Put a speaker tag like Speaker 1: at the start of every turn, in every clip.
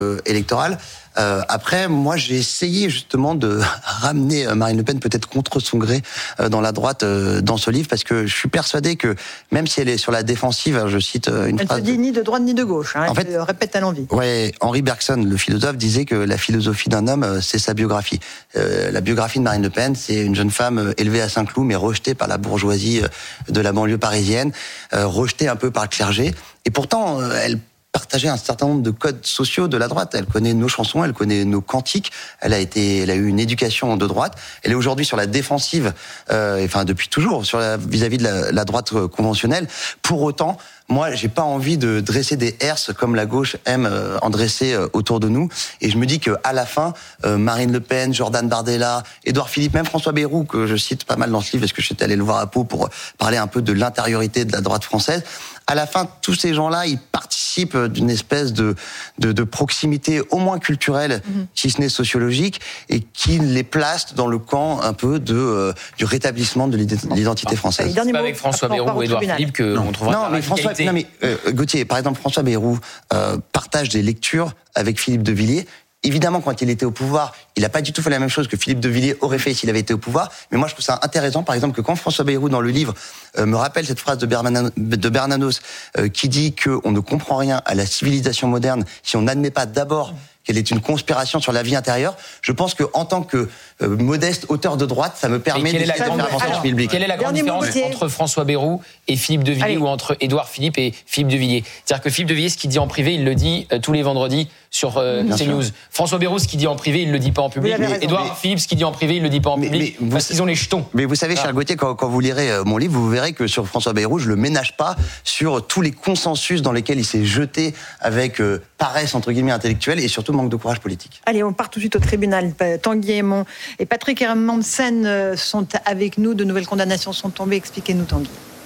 Speaker 1: électorale. Après, moi, j'ai essayé justement de ramener Marine Le Pen peut-être contre son gré dans la droite dans ce livre, parce que je suis persuadé que même si elle est sur la défensive, je cite une phrase...
Speaker 2: Elle se dit ni de droite ni de gauche, hein, elle le répète à l'envi.
Speaker 1: Ouais, Henri Bergson, le philosophe, disait que la philosophie d'un homme, c'est sa biographie. La biographie de Marine Le Pen, c'est une jeune femme élevée à Saint-Cloud, mais rejetée par la bourgeoisie de la banlieue parisienne, rejetée un peu par le clergé, et pourtant, elle partager un certain nombre de codes sociaux de la droite. Elle connaît nos chansons, elle connaît nos cantiques. Elle a eu une éducation de droite. Elle est aujourd'hui sur la défensive, depuis toujours, vis-à-vis de la droite conventionnelle. Pour autant, moi, j'ai pas envie de dresser des herses comme la gauche aime en dresser autour de nous. Et je me dis que à la fin, Marine Le Pen, Jordan Bardella, Édouard Philippe, même François Bayrou, que je cite pas mal dans ce livre, parce que j'étais allé le voir à Pau pour parler un peu de l'intériorité de la droite française. À la fin, tous ces gens-là, ils participent d'une espèce de proximité au moins culturelle, si ce n'est sociologique, et qui les place dans le camp un peu du rétablissement de l'identité française.
Speaker 3: C'est pas avec François Bayrou ou Édouard Philippe qu'on trouvera la radicalité.
Speaker 1: Gauthier, par exemple, François Bayrou partage des lectures avec Philippe de Villiers. Évidemment, quand il était au pouvoir, il n'a pas du tout fait la même chose que Philippe de Villiers aurait fait s'il avait été au pouvoir. Mais moi, je trouve ça intéressant, par exemple, que quand François Bayrou, dans le livre, me rappelle cette phrase de Bernanos, qui dit qu'on ne comprend rien à la civilisation moderne si on n'admet pas d'abord qu'elle est une conspiration sur la vie intérieure. Je pense que, en tant que modeste auteur de droite, ça me permet de faire avancer le public.
Speaker 3: Quelle est la grande différence entre François Bayrou et Philippe de Villiers, ou entre Édouard Philippe et Philippe de Villiers? C'est-à-dire que Philippe de Villiers, ce qu'il dit en privé, il le dit tous les vendredis sur CNews. François Bayrou, ce qu'il dit en privé, il le dit pas en public. Édouard Philippe, ce qu'il dit en privé, il le dit pas en public. Parce qu'ils ont les jetons.
Speaker 1: Mais vous savez, cher Gauthier, quand vous lirez mon livre, vous verrez que sur François Bayrou, je le ménage pas sur tous les consensus dans lesquels il s'est jeté avec paresse entre guillemets intellectuelle et surtout manque de courage politique.
Speaker 2: Allez, on part tout de suite au tribunal. Tanguy Aymon et Patrick Hermansen sont avec nous. De nouvelles condamnations sont tombées. Expliquez-nous, Tanguy.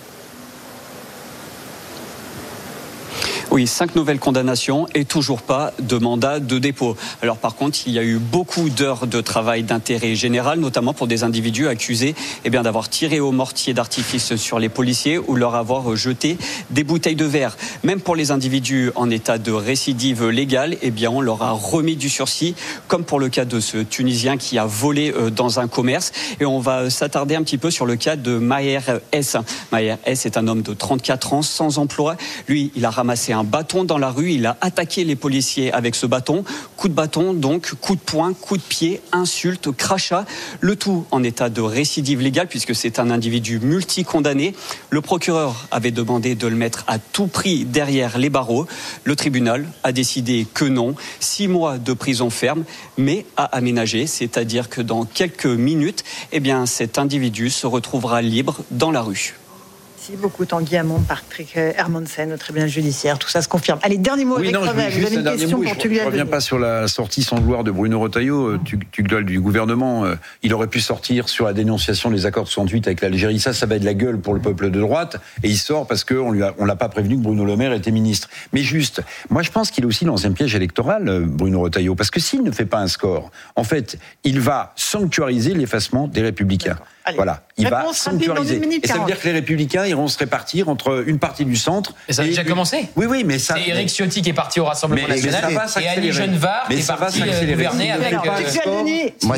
Speaker 4: Oui, 5 nouvelles condamnations et toujours pas de mandat de dépôt. Alors par contre, il y a eu beaucoup d'heures de travail d'intérêt général, notamment pour des individus accusés d'avoir tiré au mortier d'artifice sur les policiers ou leur avoir jeté des bouteilles de verre. Même pour les individus en état de récidive légale, on leur a remis du sursis, comme pour le cas de ce Tunisien qui a volé dans un commerce. Et on va s'attarder un petit peu sur le cas de Maher S. Maher S est un homme de 34 ans, sans emploi. Lui, il a ramassé un bâton dans la rue, il a attaqué les policiers avec ce bâton. Coup de bâton, donc, coup de poing, coup de pied, insulte, crachat. Le tout en état de récidive légale, puisque c'est un individu multicondamné. Le procureur avait demandé de le mettre à tout prix derrière les barreaux. Le tribunal a décidé que non. 6 mois de prison ferme, mais à aménager, c'est-à-dire que dans quelques minutes, cet individu se retrouvera libre dans la rue.
Speaker 2: Merci beaucoup, Tanguy Aymon, Patrick Hermansen, au tribunal judiciaire. Tout ça se confirme. Allez, dernier mot avec Revel. Vous avez une question pour Tugdual.
Speaker 5: Je ne reviens pas sur la sortie sans gloire de Bruno Retailleau, Tugdual du gouvernement. Il aurait pu sortir sur la dénonciation des accords de 68 avec l'Algérie. Ça va être de la gueule pour le peuple de droite. Et il sort parce qu'on l'a pas prévenu que Bruno Le Maire était ministre. Mais juste, moi je pense qu'il est aussi dans un piège électoral, Bruno Retailleau. Parce que s'il ne fait pas un score, en fait, il va sanctuariser l'effacement des Républicains.
Speaker 2: Allez.
Speaker 5: Voilà, il va
Speaker 2: Réponse
Speaker 5: sanctuariser.
Speaker 2: rapide,
Speaker 5: Et ça veut dire que les Républicains iront se répartir entre une partie du centre.
Speaker 3: Et ça a déjà commencé.
Speaker 5: Oui, mais ça.
Speaker 3: C'est Éric Ciotti qui est parti au Rassemblement National et Annie Genevard qui est partie gouverner avec.
Speaker 1: Moi,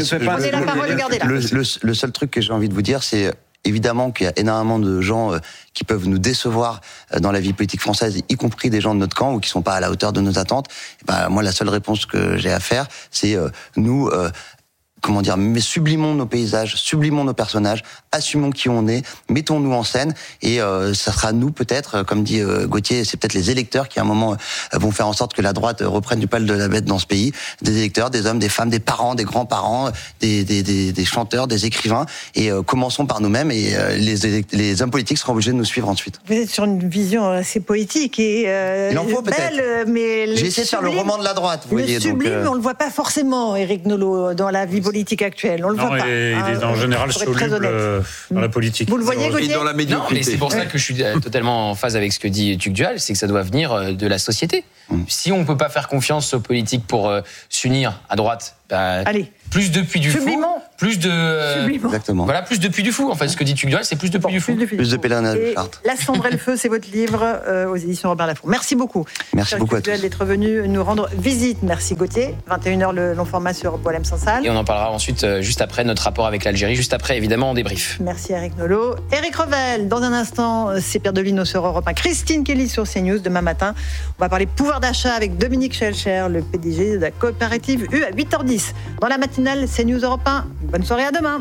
Speaker 1: le seul truc que j'ai envie de vous dire, c'est évidemment qu'il y a énormément de gens qui peuvent nous décevoir dans la vie politique française, y compris des gens de notre camp ou qui sont pas à la hauteur de nos attentes. Moi, la seule réponse que j'ai à faire, c'est nous. Mais sublimons nos paysages, sublimons nos personnages, assumons qui on est, mettons-nous en scène, et ça sera nous peut-être, comme dit Gauthier, c'est peut-être les électeurs qui à un moment vont faire en sorte que la droite reprenne du poil de la bête dans ce pays, des électeurs, des hommes, des femmes, des parents, des grands-parents, des chanteurs, des écrivains, et commençons par nous-mêmes, et les hommes politiques seront obligés de nous suivre ensuite.
Speaker 2: Vous êtes sur une vision assez poétique et
Speaker 1: il en faut
Speaker 2: belle, mais
Speaker 1: j'ai essayé de faire le roman de la droite, vous voyez.
Speaker 2: Le sublime, on le voit pas forcément, Éric Nolot, dans la vie politique actuelle. On le voit pas.
Speaker 6: Il est en général soluble dans la politique.
Speaker 2: Vous le voyez, Gauthier ?
Speaker 5: Dans la médiocrité.
Speaker 3: Non, mais c'est pour ça que je suis totalement en phase avec ce que dit Tugdual, c'est que ça doit venir de la société. Si on ne peut pas faire confiance aux politiques pour s'unir à droite
Speaker 2: Allez.
Speaker 3: Plus de Puy du Fou. Plus de.
Speaker 1: Exactement.
Speaker 3: Voilà, plus de Puy du Fou. En fait, ce que dit Tugdual, c'est plus de Puy du Fou.
Speaker 1: Plus de pèlerinage de Chartres.
Speaker 2: La Cendre et le Feu, c'est votre livre aux éditions Robert Laffont. Merci beaucoup.
Speaker 1: Merci beaucoup à tous.
Speaker 2: D'être venu nous rendre visite. Merci Gauthier. 21h, le long format sur Boilem sans salle.
Speaker 3: Et on en parlera ensuite, juste après, notre rapport avec l'Algérie. Juste après, évidemment, on débrief.
Speaker 2: Merci Eric Nolot. Eric Revel, dans un instant, c'est Pierre Delisle sur Europe 1. Christine Kelly sur CNews. Demain matin, on va parler pouvoir d'achat avec Dominique Schelcher, le PDG de la coopérative U à 8h10. Dans la matinale, CNews Europe 1. Bonne soirée, à demain.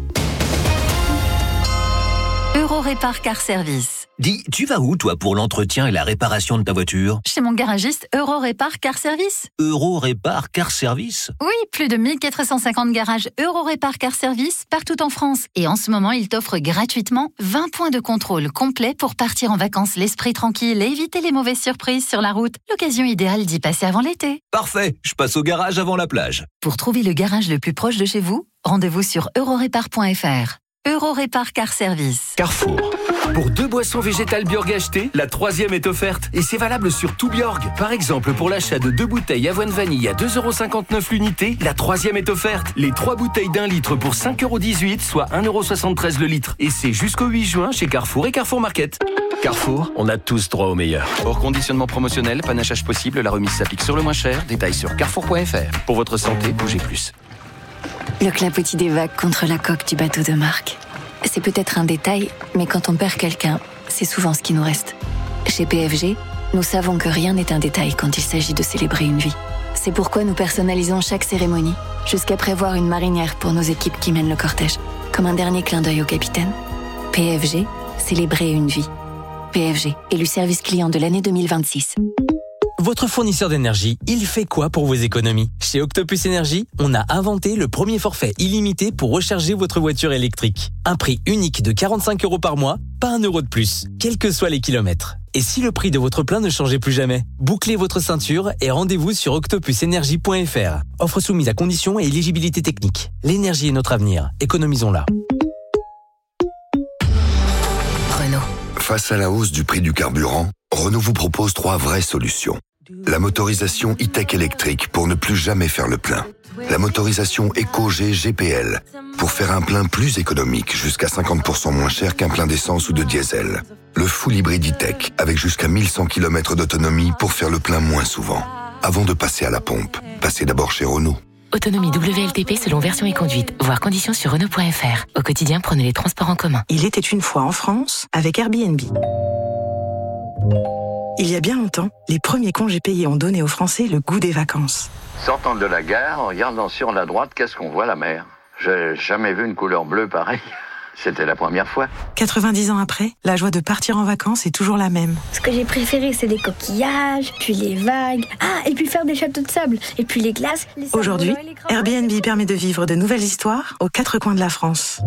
Speaker 7: Eurorépar Car Service.
Speaker 8: Dis, tu vas où, toi, pour l'entretien et la réparation de ta voiture ?
Speaker 7: Chez mon garagiste Eurorépar Car Service.
Speaker 8: Eurorépar Car Service ?
Speaker 7: Oui, plus de 1450 garages Eurorépar Car Service partout en France. Et en ce moment, il t'offre gratuitement 20 points de contrôle complets pour partir en vacances l'esprit tranquille et éviter les mauvaises surprises sur la route. L'occasion idéale d'y passer avant l'été.
Speaker 8: Parfait, je passe au garage avant la plage.
Speaker 7: Pour trouver le garage le plus proche de chez vous, rendez-vous sur eurorépar.fr. Eurorépar Car Service.
Speaker 9: Carrefour. Pour 2 boissons végétales Bjorg achetées, la 3e est offerte. Et c'est valable sur tout Bjorg. Par exemple, pour l'achat de 2 bouteilles avoine vanille à 2,59€ l'unité, la 3e est offerte. Les 3 bouteilles d'1 litre pour 5,18€, soit 1,73€ le litre. Et c'est jusqu'au 8 juin chez Carrefour et Carrefour Market. Carrefour, on a tous droit au meilleur.
Speaker 10: Hors conditionnement promotionnel, panachage possible, la remise s'applique sur le moins cher. Détails sur carrefour.fr. Pour votre santé, bougez plus.
Speaker 11: Le clapotis des vagues contre la coque du bateau de marque. C'est peut-être un détail, mais quand on perd quelqu'un, c'est souvent ce qui nous reste. Chez PFG, nous savons que rien n'est un détail quand il s'agit de célébrer une vie. C'est pourquoi nous personnalisons chaque cérémonie, jusqu'à prévoir une marinière pour nos équipes qui mènent le cortège, comme un dernier clin d'œil au capitaine. PFG, célébrer une vie. PFG, élu service client de l'année 2026.
Speaker 12: Votre fournisseur d'énergie, il fait quoi pour vos économies ? Chez Octopus Énergie, on a inventé le premier forfait illimité pour recharger votre voiture électrique. Un prix unique de 45€ par mois, pas 1 euro de plus, quels que soient les kilomètres. Et si le prix de votre plein ne changeait plus jamais ? Bouclez votre ceinture et rendez-vous sur octopusenergie.fr. Offre soumise à conditions et éligibilité technique. L'énergie est notre avenir, économisons-la.
Speaker 13: Renault. Face à la hausse du prix du carburant, Renault vous propose 3 vraies solutions. La motorisation e-tech électrique pour ne plus jamais faire le plein. La motorisation EcoG GPL pour faire un plein plus économique, jusqu'à 50% moins cher qu'un plein d'essence ou de diesel. Le full hybride e-tech avec jusqu'à 1100 km d'autonomie pour faire le plein moins souvent. Avant de passer à la pompe, passez d'abord chez Renault.
Speaker 14: Autonomie WLTP selon version et conduite. Voir conditions sur Renault.fr. Au quotidien, prenez les transports en commun.
Speaker 15: Il était une fois en France avec Airbnb. Il y a bien longtemps, les premiers congés payés ont donné aux Français le goût des vacances.
Speaker 16: Sortant de la gare, en regardant sur la droite, qu'est-ce qu'on voit? La mer. J'ai jamais vu une couleur bleue pareille. C'était la première fois.
Speaker 15: 90 ans après, la joie de partir en vacances est toujours la même.
Speaker 17: Ce que j'ai préféré, c'est les coquillages, puis les vagues. Ah, et puis faire des châteaux de sable, et puis les glaces.
Speaker 15: Aujourd'hui, Airbnb permet de vivre de nouvelles histoires aux 4 coins de la France.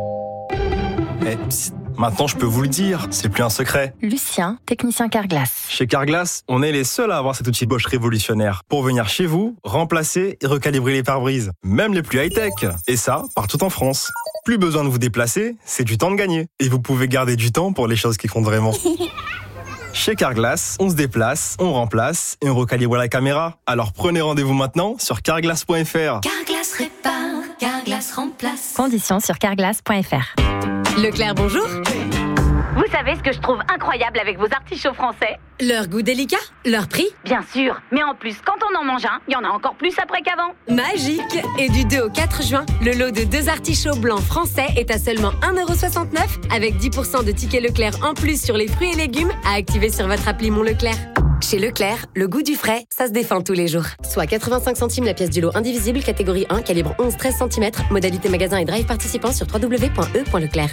Speaker 18: Psst, maintenant je peux vous le dire, c'est plus un secret.
Speaker 14: Lucien, technicien Carglass.
Speaker 18: Chez Carglass, on est les seuls à avoir cet outil Bosch révolutionnaire pour venir chez vous, remplacer et recalibrer les pare-brises, même les plus high-tech. Et ça, partout en France. Plus besoin de vous déplacer, c'est du temps de gagner. Et vous pouvez garder du temps pour les choses qui comptent vraiment. Chez Carglass, on se déplace, on remplace et on recalibre la caméra. Alors prenez rendez-vous maintenant sur carglass.fr.
Speaker 19: Carglass répare, Carglass remplace.
Speaker 14: Conditions sur carglass.fr.
Speaker 19: Leclerc, bonjour.
Speaker 20: Vous savez ce que je trouve incroyable avec vos artichauts français ?
Speaker 19: Leur goût délicat, leur prix.
Speaker 20: Bien sûr, mais en plus, quand on en mange un, il y en a encore plus après qu'avant.
Speaker 19: Magique. Et du 2 au 4 juin, le lot de 2 artichauts blancs français est à seulement 1,69€ avec 10% de tickets Leclerc en plus sur les fruits et légumes à activer sur votre appli Mon Leclerc. Chez Leclerc, le goût du frais, ça se défend tous les jours. Soit 85 centimes la pièce du lot indivisible, catégorie 1, calibre 11-13 cm, modalité magasin et drive participant sur www.e.leclerc.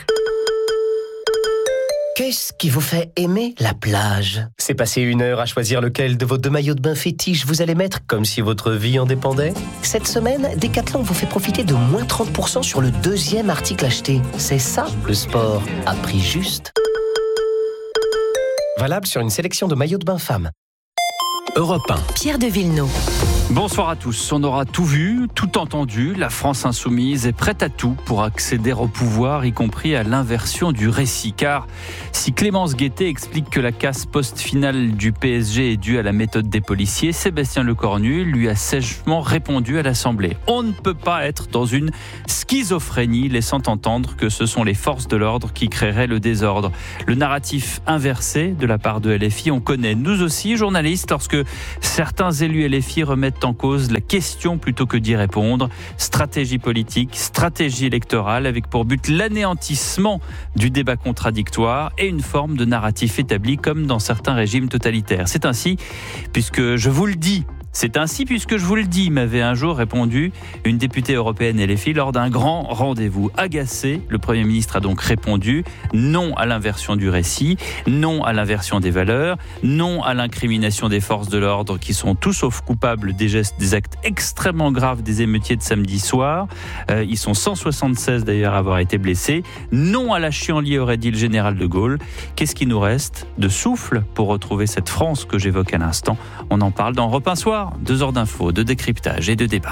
Speaker 21: Qu'est-ce qui vous fait aimer la plage ? C'est passer 1 heure à choisir lequel de vos 2 maillots de bain fétiches vous allez mettre, comme si votre vie en dépendait ? Cette semaine, Decathlon vous fait profiter de moins 30% sur le 2e article acheté. C'est ça, le sport, à prix juste. Valable sur une sélection de maillots de bain femmes.
Speaker 14: Europe 1.
Speaker 19: Pierre de Villeneuve.
Speaker 4: Bonsoir à tous. On aura tout vu, tout entendu. La France insoumise est prête à tout pour accéder au pouvoir, y compris à l'inversion du récit. Car si Clémence Guettet explique que la casse post-finale du PSG est due à la méthode des policiers, Sébastien Lecornu lui a sèchement répondu à l'Assemblée. On ne peut pas être dans une schizophrénie, laissant entendre que ce sont les forces de l'ordre qui créeraient le désordre. Le narratif inversé de la part de LFI, on connaît, nous aussi, journalistes, lorsque certains élus LFI remettent en cause la question plutôt que d'y répondre. Stratégie politique, stratégie électorale avec pour but l'anéantissement du débat contradictoire et une forme de narratif établi comme dans certains régimes totalitaires. C'est ainsi puisque je vous le dis, m'avait un jour répondu une députée européenne LFI lors d'un grand rendez-vous. Agacé, le Premier ministre a donc répondu non à l'inversion du récit, non à l'inversion des valeurs, non à l'incrimination des forces de l'ordre qui sont tout sauf coupables des actes extrêmement graves des émeutiers de samedi soir. Ils sont 176 d'ailleurs à avoir été blessés. Non à la chienlit, aurait dit le général de Gaulle. Qu'est-ce qui nous reste de souffle pour retrouver cette France que j'évoque à l'instant? On en parle dans Europe 1 Soir. 2 heures d'infos, de décryptage et de débat.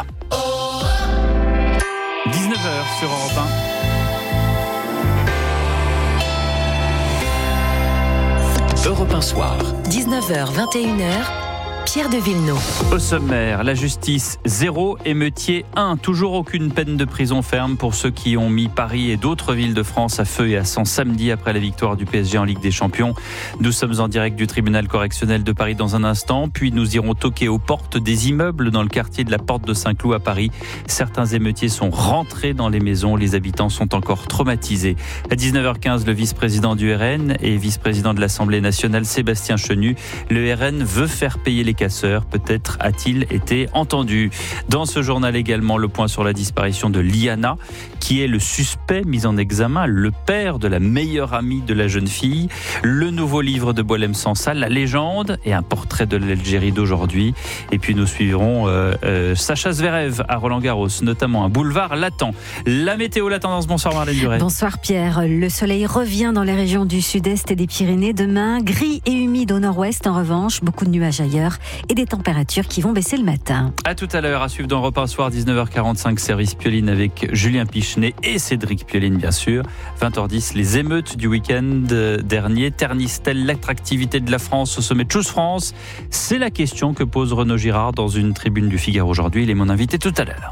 Speaker 4: 19h sur Europe
Speaker 14: 1. Europe 1 Soir.
Speaker 19: 19h, 21h. Pierre de Villeneuve.
Speaker 4: Au sommaire, la justice 0, émeutier 1. Toujours aucune peine de prison ferme pour ceux qui ont mis Paris et d'autres villes de France à feu et à sang samedi après la victoire du PSG en Ligue des Champions. Nous sommes en direct du tribunal correctionnel de Paris dans un instant, puis nous irons toquer aux portes des immeubles dans le quartier de la Porte de Saint-Cloud à Paris. Certains émeutiers sont rentrés dans les maisons, les habitants sont encore traumatisés. À 19h15, le vice-président du RN et vice-président de l'Assemblée nationale, Sébastien Chenu. Le RN veut faire payer les casseurs, peut-être a-t-il été entendu. Dans ce journal également, le point sur la disparition de Liana, qui est le suspect mis en examen, le père de la meilleure amie de la jeune fille. Le nouveau livre de Boualem Sansal, La légende, et un portrait de l'Algérie d'aujourd'hui. Et puis nous suivrons Sacha Zverev à Roland-Garros, notamment un boulevard latent. La météo, la tendance. Bonsoir Marlène Duret.
Speaker 22: Bonsoir Pierre. Le soleil revient dans les régions du sud-est et des Pyrénées demain. Gris et humide au nord-ouest en revanche, beaucoup de nuages ailleurs. Et des températures qui vont baisser le matin.
Speaker 4: À tout à l'heure, à suivre dans Europe 1 Soir, 19h45, service Pioline avec Julien Pichenet et Cédric Pioline, bien sûr. 20h10, les émeutes du week-end dernier ternissent-elles l'attractivité de la France au sommet de Choose France? C'est la question que pose Renaud Girard dans une tribune du Figaro aujourd'hui. Il est mon invité tout à l'heure.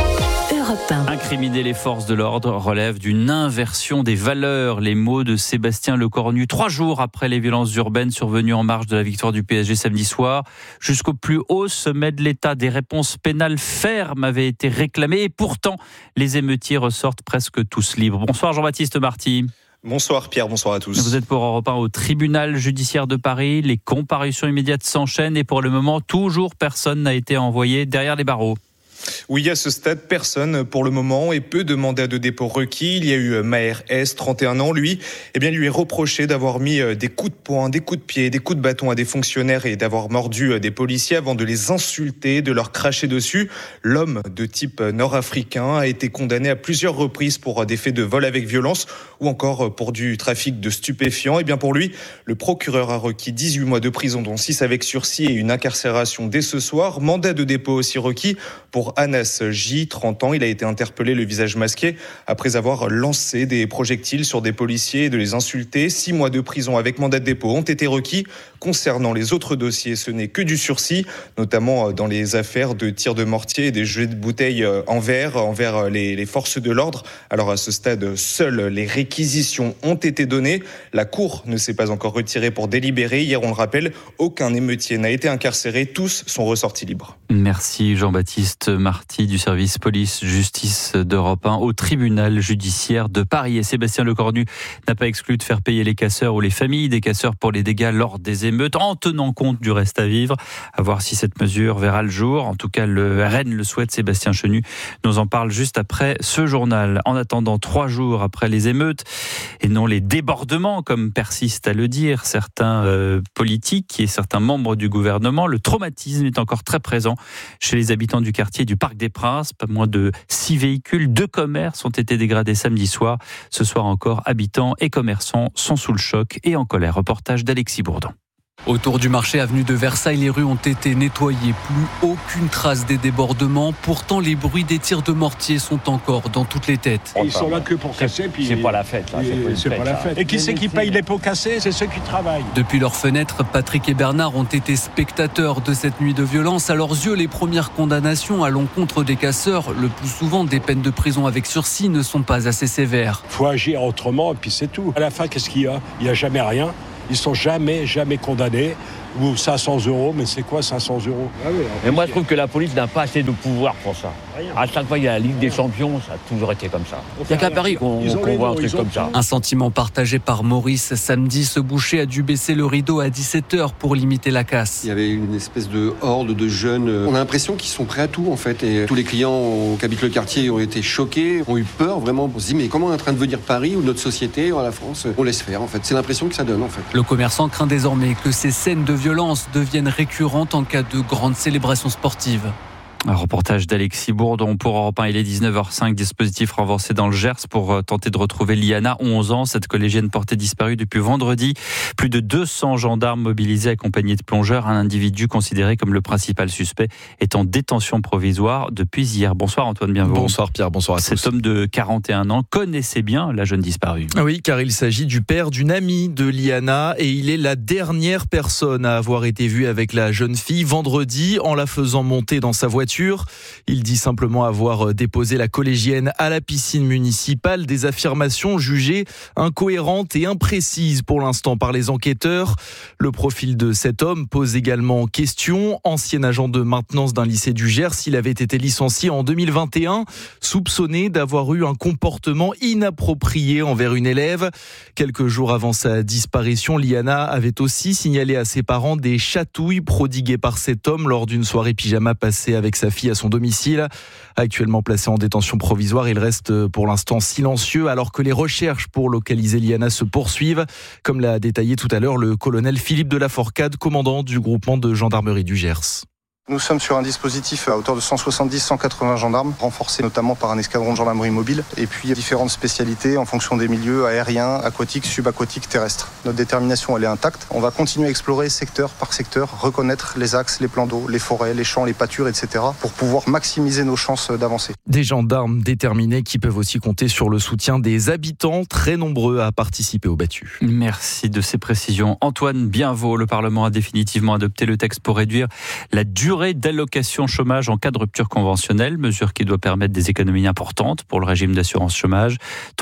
Speaker 4: Incriminer les forces de l'ordre relève d'une inversion des valeurs. Les mots de Sébastien Lecornu, 3 jours après les violences urbaines survenues en marge de la victoire du PSG samedi soir. Jusqu'au plus haut sommet de l'État, des réponses pénales fermes avaient été réclamées et pourtant, les émeutiers ressortent presque tous libres. Bonsoir Jean-Baptiste Marty.
Speaker 23: Bonsoir Pierre, bonsoir à tous.
Speaker 4: Vous êtes pour Europe 1 au tribunal judiciaire de Paris. Les comparutions immédiates s'enchaînent et pour le moment, toujours personne n'a été envoyé derrière les barreaux.
Speaker 23: Oui, à ce stade, personne pour le moment et peu de mandats de dépôt requis. Il y a eu Maher S, 31 ans, lui est reproché d'avoir mis des coups de poing, des coups de pied, des coups de bâton à des fonctionnaires et d'avoir mordu des policiers avant de les insulter, de leur cracher dessus. L'homme de type nord-africain a été condamné à plusieurs reprises pour des faits de vol avec violence ou encore pour du trafic de stupéfiants. Et bien pour lui, le procureur a requis 18 mois de prison, dont 6 avec sursis et une incarcération dès ce soir. Mandat de dépôt aussi requis pour Anas J, 30 ans. Il a été interpellé le visage masqué après avoir lancé des projectiles sur des policiers et de les insulter. 6 mois de prison avec mandat de dépôt ont été requis. Concernant les autres dossiers, ce n'est que du sursis, notamment dans les affaires de tirs de mortier et des jets de bouteilles envers les forces de l'ordre. Alors à ce stade, seules les réquisitions ont été données. La Cour ne s'est pas encore retirée pour délibérer. Hier, on le rappelle, aucun émeutier n'a été incarcéré. Tous sont ressortis libres.
Speaker 4: Merci Jean-Baptiste Marty du service police-justice d'Europe 1 au tribunal judiciaire de Paris. Et Sébastien Lecornu n'a pas exclu de faire payer les casseurs ou les familles des casseurs pour les dégâts lors des émeutes, en tenant compte du reste à vivre. À voir si cette mesure verra le jour. En tout cas, le RN le souhaite. Sébastien Chenu nous en parle juste après ce journal. En attendant, 3 jours après les émeutes, et non les débordements, comme persistent à le dire certains politiques et certains membres du gouvernement, le traumatisme est encore très présent chez les habitants du quartier du Parc des Princes. Pas moins de 6 véhicules, 2 commerces ont été dégradés samedi soir. Ce soir encore, habitants et commerçants sont sous le choc et en colère. Reportage d'Alexis Bourdon. Autour du marché avenue de Versailles, les rues ont été nettoyées. Plus aucune trace des débordements. Pourtant, les bruits des tirs de mortier sont encore dans toutes les têtes.
Speaker 1: Ils sont là que pour casser. Puis
Speaker 5: c'est pas la fête. Là.
Speaker 1: C'est pas la fête. Et qui c'est qui paye les pots cassés? C'est ceux qui travaillent.
Speaker 4: Depuis leurs fenêtres, Patrick et Bernard ont été spectateurs de cette nuit de violence. À leurs yeux, les premières condamnations à l'encontre des casseurs, le plus souvent des peines de prison avec sursis, ne sont pas assez sévères.
Speaker 1: Il faut agir autrement et puis c'est tout. À la fin, qu'est-ce qu'il y a? Il n'y a jamais rien. Ils sont jamais condamnés. Ou 500 €, mais c'est quoi 500 €?
Speaker 5: Et moi, je trouve que la police n'a pas assez de pouvoir pour ça. À chaque fois, il y a la Ligue des Champions, ça a toujours été comme ça. Il n'y a qu'à Paris qu'on voit un truc comme ça.
Speaker 4: Un sentiment partagé par Maurice. Samedi, ce boucher a dû baisser le rideau à 17h pour limiter la casse.
Speaker 6: Il y avait une espèce de horde de jeunes. On a l'impression qu'ils sont prêts à tout, en fait. Et tous les clients qui habitent le quartier ont été choqués, ont eu peur, vraiment. On se dit, mais comment on est en train de venir Paris ou notre société, ou la France? On laisse faire, en fait. C'est l'impression que ça donne, en fait.
Speaker 4: Le commerçant craint désormais que ces scènes de violence deviennent récurrentes en cas de grandes célébrations sportives. Un reportage d'Alexis Bourdon pour Europe 1. Il est 19h05, dispositif renforcé dans le Gers pour tenter de retrouver Liana, 11 ans. Cette collégienne portée disparue depuis vendredi. Plus de 200 gendarmes mobilisés accompagnés de plongeurs. Un individu considéré comme le principal suspect est en détention provisoire depuis hier. Bonsoir Antoine Bienvaux.
Speaker 24: Bonsoir Pierre, bonsoir à tous.
Speaker 4: Cet homme de 41 ans connaissait bien la jeune disparue.
Speaker 24: Oui, car il s'agit du père d'une amie de Liana et il est la dernière personne à avoir été vue avec la jeune fille vendredi en la faisant monter dans sa voiture. Il dit simplement avoir déposé la collégienne à la piscine municipale. Des affirmations jugées incohérentes et imprécises pour l'instant par les enquêteurs. Le profil de cet homme pose également question. Ancien agent de maintenance d'un lycée du Gers, il avait été licencié en 2021, soupçonné d'avoir eu un comportement inapproprié envers une élève. Quelques jours avant sa disparition, Liana avait aussi signalé à ses parents des chatouilles prodiguées par cet homme lors d'une soirée pyjama passée avec sa fille à son domicile. Actuellement placé en détention provisoire, il reste pour l'instant silencieux alors que les recherches pour localiser Liana se poursuivent. Comme l'a détaillé tout à l'heure le colonel Philippe de la Forcade, commandant du groupement de gendarmerie du Gers.
Speaker 25: Nous sommes sur un dispositif à hauteur de 170-180 gendarmes, renforcé notamment par un escadron de gendarmerie mobile, et puis différentes spécialités en fonction des milieux aériens, aquatiques, subaquatiques, terrestres. Notre détermination, elle est intacte. On va continuer à explorer secteur par secteur, reconnaître les axes, les plans d'eau, les forêts, les champs, les pâtures, etc. pour pouvoir maximiser nos chances d'avancer.
Speaker 24: Des gendarmes déterminés qui peuvent aussi compter sur le soutien des habitants, très nombreux à participer au battu.
Speaker 4: Merci de ces précisions. Antoine Bienvaux, le Parlement a définitivement adopté le texte pour réduire la durée d'allocation chômage en cas de rupture conventionnelle, mesure qui doit permettre des économies importantes pour le régime d'assurance chômage.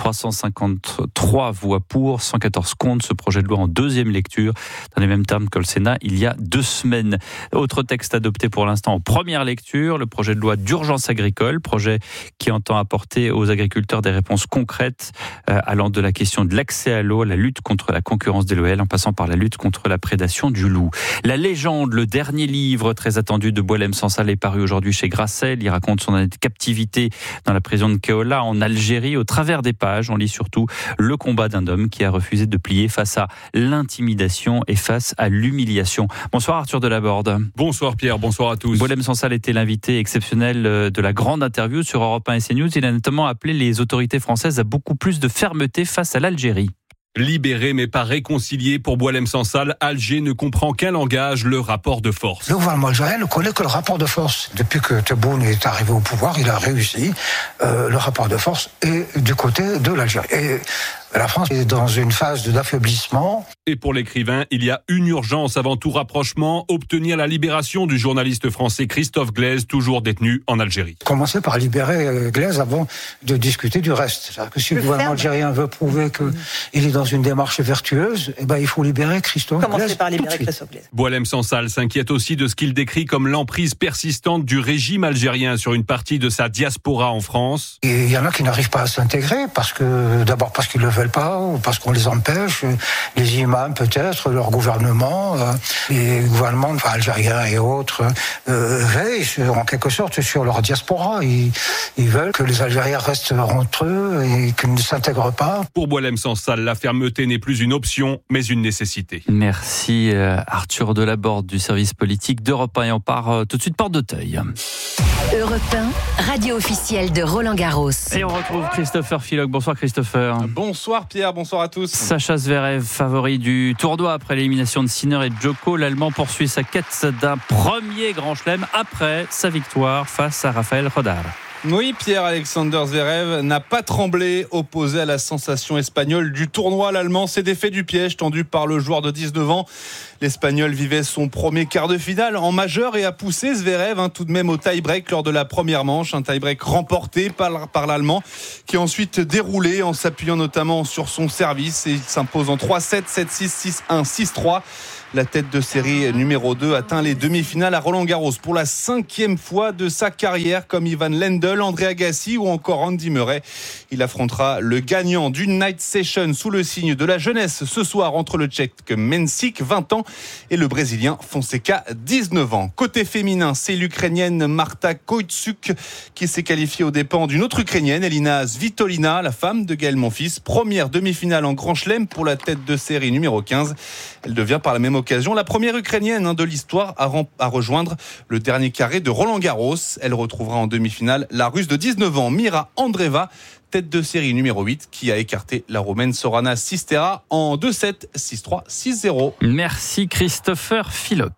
Speaker 4: 353 voix pour, 114 contre. Ce projet de loi en deuxième lecture, dans les mêmes termes que le Sénat il y a 2 semaines. Autre texte adopté pour l'instant en première lecture, le projet de loi d'urgence agricole, projet qui entend apporter aux agriculteurs des réponses concrètes allant de la question de l'accès à l'eau, la lutte contre la concurrence déloyale, en passant par la lutte contre la prédation du loup. La légende, le dernier livre très attendu de Boualem Sansal est paru aujourd'hui chez Grasset. Il raconte son année de captivité dans la prison de Keola en Algérie. Au travers des pages, on lit surtout le combat d'un homme qui a refusé de plier face à l'intimidation et face à l'humiliation. Bonsoir Arthur Delaborde.
Speaker 26: Bonsoir Pierre, bonsoir à tous.
Speaker 4: Boualem Sansal était l'invité exceptionnel de la grande interview sur Europe 1 et CNews. Il a notamment appelé les autorités françaises à beaucoup plus de fermeté face à l'Algérie.
Speaker 26: Libéré mais pas réconcilié pour Boualem Sansal, Alger ne comprend qu'un langage, le rapport de force.
Speaker 27: Le gouvernement algérien ne connaît que le rapport de force. Depuis que Tebboune est arrivé au pouvoir, il a réussi. Le rapport de force est du côté de l'Algérie. Et la France est dans une phase d'affaiblissement.
Speaker 26: Et pour l'écrivain, il y a une urgence avant tout rapprochement, obtenir la libération du journaliste français Christophe Glaise, toujours détenu en Algérie.
Speaker 27: Commencer par libérer Glaise avant de discuter du reste. C'est-à-dire que si le gouvernement algérien veut prouver qu'il est dans une démarche vertueuse, il faut libérer Christophe Glaise.
Speaker 2: Commencer par libérer Christophe Glaise.
Speaker 26: Boualem Sansal s'inquiète aussi de ce qu'il décrit comme l'emprise persistante du régime algérien sur une partie de sa diaspora en France.
Speaker 27: Et il y en a qui n'arrivent pas à s'intégrer parce qu'ils le veulent pas, ou parce qu'on les empêche, les imams peut-être, leur gouvernement, les gouvernements algériens et autres veillent en quelque sorte sur leur diaspora. Ils veulent que les Algériens restent entre eux et qu'ils ne s'intègrent pas.
Speaker 26: Pour Boualem Sansal, la fermeté n'est plus une option, mais une nécessité.
Speaker 4: Merci Arthur Delaborde du service politique d'Europe 1. Et on part tout de suite porte d'Auteuil.
Speaker 14: Europe 1, radio officielle de Roland Garros.
Speaker 4: Et on retrouve Christopher Filoc. Bonsoir Christopher.
Speaker 28: Bonsoir
Speaker 3: Bonsoir Pierre, bonsoir à tous.
Speaker 4: Sacha Zverev, favori du tournoi après l'élimination de Sinner et Djoko. L'Allemand poursuit sa quête d'un premier grand chelem après sa victoire face à Rafael Nadal.
Speaker 3: Oui, Pierre-Alexander Zverev n'a pas tremblé, opposé à la sensation espagnole du tournoi. L'Allemand s'est défait du piège tendu par le joueur de 19 ans. L'Espagnol vivait son premier quart de finale en majeur et a poussé Zverev tout de même au tie-break lors de la première manche. Un tie-break remporté par l'Allemand qui a ensuite déroulé en s'appuyant notamment sur son service. Et il s'impose en 3-7, 7-6, 6-1, 6-3. La tête de série numéro 2 atteint les demi-finales à Roland-Garros pour la 5e fois de sa carrière, comme Ivan Lendl, André Agassi ou encore Andy Murray. Il affrontera le gagnant d'une night session sous le signe de la jeunesse ce soir entre le Tchèque Mensik, 20 ans, et le Brésilien Fonseca, 19 ans. Côté féminin, c'est l'Ukrainienne Marta Koitsuk qui s'est qualifiée aux dépens d'une autre Ukrainienne, Elina Svitolina, la femme de Gaël Monfils. Première demi-finale en Grand Chelem pour la tête de série numéro 15. Elle devient par la même occasion la première Ukrainienne de l'histoire à rejoindre le dernier carré de Roland-Garros. Elle retrouvera en demi-finale la Russe de 19 ans, Mira Andreeva, tête de série numéro 8, qui a écarté la Roumaine Sorana Sistera en 2-7, 6-3, 6-0.
Speaker 4: Merci Christopher Filoc.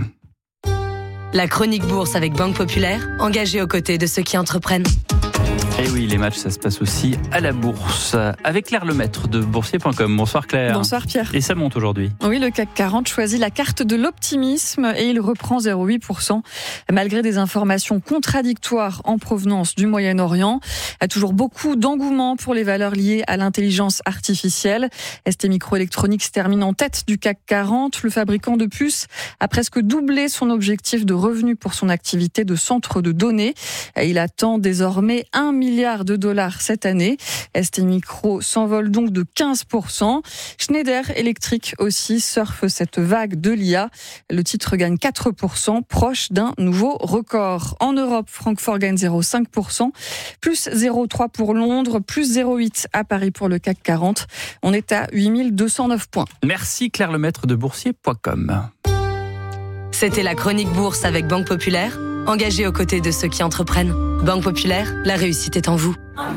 Speaker 7: La chronique bourse avec Banque Populaire, engagée aux côtés de ceux qui entreprennent.
Speaker 4: Et oui, les matchs, ça se passe aussi à la bourse. Avec Claire Lemaître de boursier.com. Bonsoir Claire.
Speaker 8: Bonsoir Pierre.
Speaker 4: Et ça monte aujourd'hui.
Speaker 8: Oui, le CAC 40 choisit la carte de l'optimisme et il reprend 0,8%. Malgré des informations contradictoires en provenance du Moyen-Orient. Il y a toujours beaucoup d'engouement pour les valeurs liées à l'intelligence artificielle. STMicroelectronics termine en tête du CAC 40. Le fabricant de puces a presque doublé son objectif de revenus pour son activité de centre de données. Il attend désormais 1 milliard de dollars cette année. STMicro s'envole donc de 15%. Schneider Electric aussi surfe cette vague de l'IA. Le titre gagne 4%, proche d'un nouveau record. En Europe, Francfort gagne 0,5%, plus 0,3 pour Londres, plus 0,8 à Paris pour le CAC 40. On est à 8209 points.
Speaker 4: Merci Claire Lemaître de boursier.com.
Speaker 7: C'était la chronique bourse avec Banque Populaire, engagée aux côtés de ceux qui entreprennent. Banque Populaire, la réussite est en vous.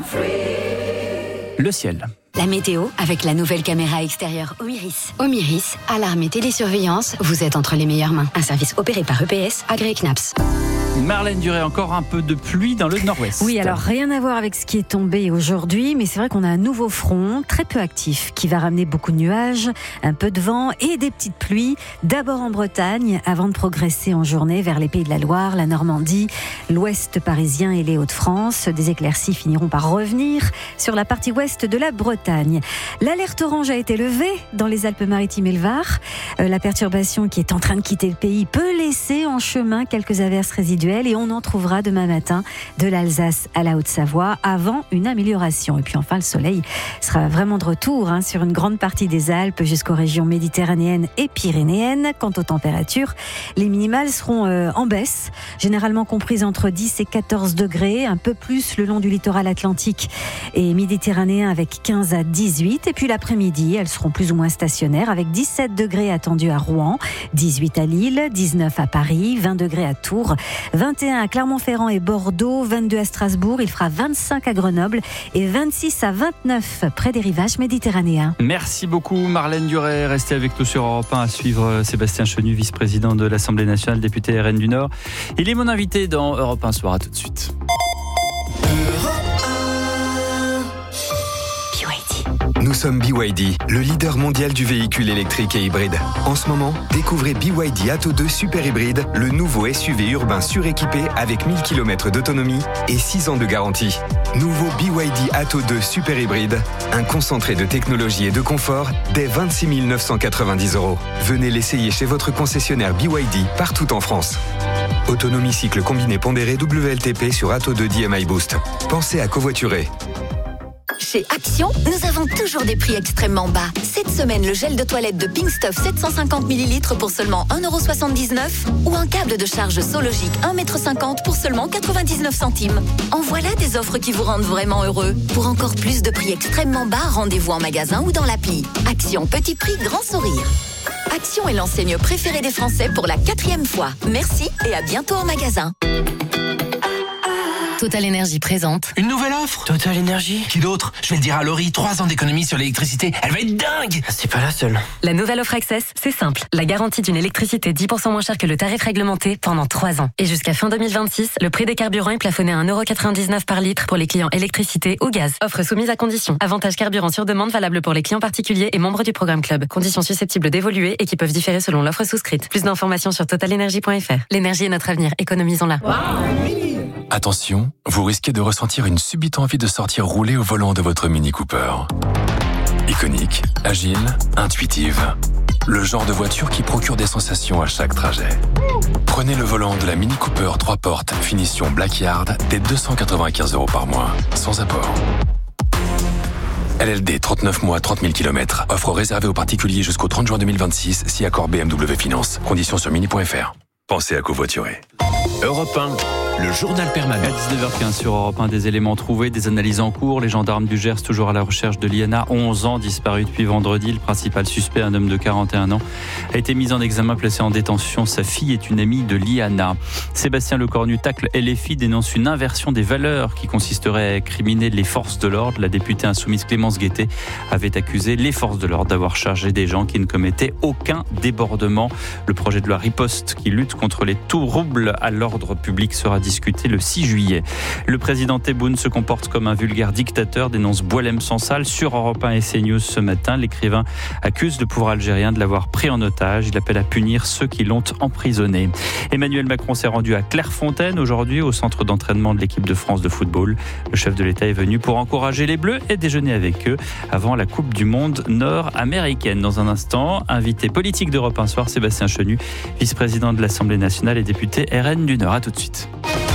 Speaker 4: Le ciel.
Speaker 9: La météo avec la nouvelle caméra extérieure Omiris. Omiris, alarme et télésurveillance, vous êtes entre les meilleures mains. Un service opéré par EPS, agréé CNAPS.
Speaker 4: Marlène Duré, encore un peu de pluie dans le nord-ouest.
Speaker 22: Oui, alors rien à voir avec ce qui est tombé aujourd'hui, mais c'est vrai qu'on a un nouveau front très peu actif qui va ramener beaucoup de nuages, un peu de vent et des petites pluies. D'abord en Bretagne, avant de progresser en journée vers les Pays de la Loire, la Normandie, l'ouest parisien et les Hauts-de-France. Des éclaircies finiront par revenir sur la partie ouest de la Bretagne. L'alerte orange a été levée dans les Alpes-Maritimes et le Var. La perturbation qui est en train de quitter le pays peut laisser en chemin quelques averses résiduelles et on en trouvera demain matin de l'Alsace à la Haute-Savoie avant une amélioration. Et puis enfin, le soleil sera vraiment de retour sur une grande partie des Alpes jusqu'aux régions méditerranéennes et pyrénéennes. Quant aux températures, les minimales seront en baisse, généralement comprises entre 10 et 14 degrés, un peu plus le long du littoral atlantique et méditerranéen avec 15 à 18. Et puis l'après-midi, elles seront plus ou moins stationnaires avec 17 degrés attendus à Rouen, 18 à Lille, 19 à Paris, 20 degrés à Tours, 21 à Clermont-Ferrand et Bordeaux, 22 à Strasbourg, il fera 25 à Grenoble et 26 à 29 près des rivages méditerranéens.
Speaker 4: Merci beaucoup Marlène Duré. Restez avec nous sur Europe 1 à suivre Sébastien Chenu, vice-président de l'Assemblée nationale, député RN du Nord. Il est mon invité dans Europe 1 Soir. À tout de suite.
Speaker 10: Nous sommes BYD, le leader mondial du véhicule électrique et hybride. En ce moment, découvrez BYD Atto 2 Super Hybride, le nouveau SUV urbain suréquipé avec 1000 km d'autonomie et 6 ans de garantie. Nouveau BYD Atto 2 Super Hybride, un concentré de technologie et de confort dès 26 990 €. Venez l'essayer chez votre concessionnaire BYD partout en France. Autonomie cycle combiné pondéré WLTP sur Atto 2 DMI Boost. Pensez à covoiturer.
Speaker 11: Chez Action, nous avons toujours des prix extrêmement bas. Cette semaine, le gel de toilette de Pink Stuff 750 ml pour seulement 1,79 € ou un câble de charge Sologic 1,50 m pour seulement 99 centimes. En voilà des offres qui vous rendent vraiment heureux. Pour encore plus de prix extrêmement bas, rendez-vous en magasin ou dans l'appli. Action, petit prix, grand sourire. Action est l'enseigne préférée des Français pour la 4e fois. Merci et à bientôt en magasin.
Speaker 14: Total Energy présente.
Speaker 12: Une nouvelle offre ?
Speaker 21: Total Energy ?
Speaker 12: Qui d'autre ? Je vais le dire à Laurie, 3 ans d'économie sur l'électricité. Elle va être dingue !
Speaker 21: C'est pas la seule.
Speaker 7: La nouvelle offre Access, c'est simple. La garantie d'une électricité 10% moins chère que le tarif réglementé pendant 3 ans. Et jusqu'à fin 2026, le prix des carburants est plafonné à 1,99€ par litre pour les clients électricité ou gaz. Offre soumise à conditions. Avantage carburant sur demande valable pour les clients particuliers et membres du programme Club. Conditions susceptibles d'évoluer et qui peuvent différer selon l'offre souscrite. Plus d'informations sur totalenergy.fr. L'énergie est notre avenir. Économisons-la.
Speaker 13: Attention, vous risquez de ressentir une subite envie de sortir rouler au volant de votre Mini Cooper. Iconique, agile, intuitive. Le genre de voiture qui procure des sensations à chaque trajet. Prenez le volant de la Mini Cooper 3 portes finition Blackyard dès 295€ par mois, sans apport. LLD 39 mois, 30 000 km. Offre réservée aux particuliers jusqu'au 30 juin 2026, si accord BMW Finance. Conditions sur mini.fr. Pensez à covoiturer.
Speaker 15: Europe 1, le journal permanent.
Speaker 4: À 19h15 sur Europe 1, des éléments trouvés, des analyses en cours. Les gendarmes du Gers, toujours à la recherche de Liana, 11 ans, disparu depuis vendredi. Le principal suspect, un homme de 41 ans, a été mis en examen, placé en détention. Sa fille est une amie de Liana. Sébastien Lecornu tacle LFI, dénonce une inversion des valeurs qui consisterait à incriminer les forces de l'ordre. La députée insoumise Clémence Guettet avait accusé les forces de l'ordre d'avoir chargé des gens qui ne commettaient aucun débordement. Le projet de loi Riposte qui lutte contre les troubles à l'ordre public sera discuté le 6 juillet. Le président Tebboune se comporte comme un vulgaire dictateur, dénonce Boualem Sansal sur Europe 1 et CNews ce matin. L'écrivain accuse le pouvoir algérien de l'avoir pris en otage. Il appelle à punir ceux qui l'ont emprisonné. Emmanuel Macron s'est rendu à Clairefontaine aujourd'hui, au centre d'entraînement de l'équipe de France de football. Le chef de l'État est venu pour encourager les Bleus et déjeuner avec eux avant la Coupe du Monde nord-américaine. Dans un instant, invité politique d'Europe 1 Soir, Sébastien Chenu, vice-président de l'Assemblée nationale et député RN du Nord. À tout de suite.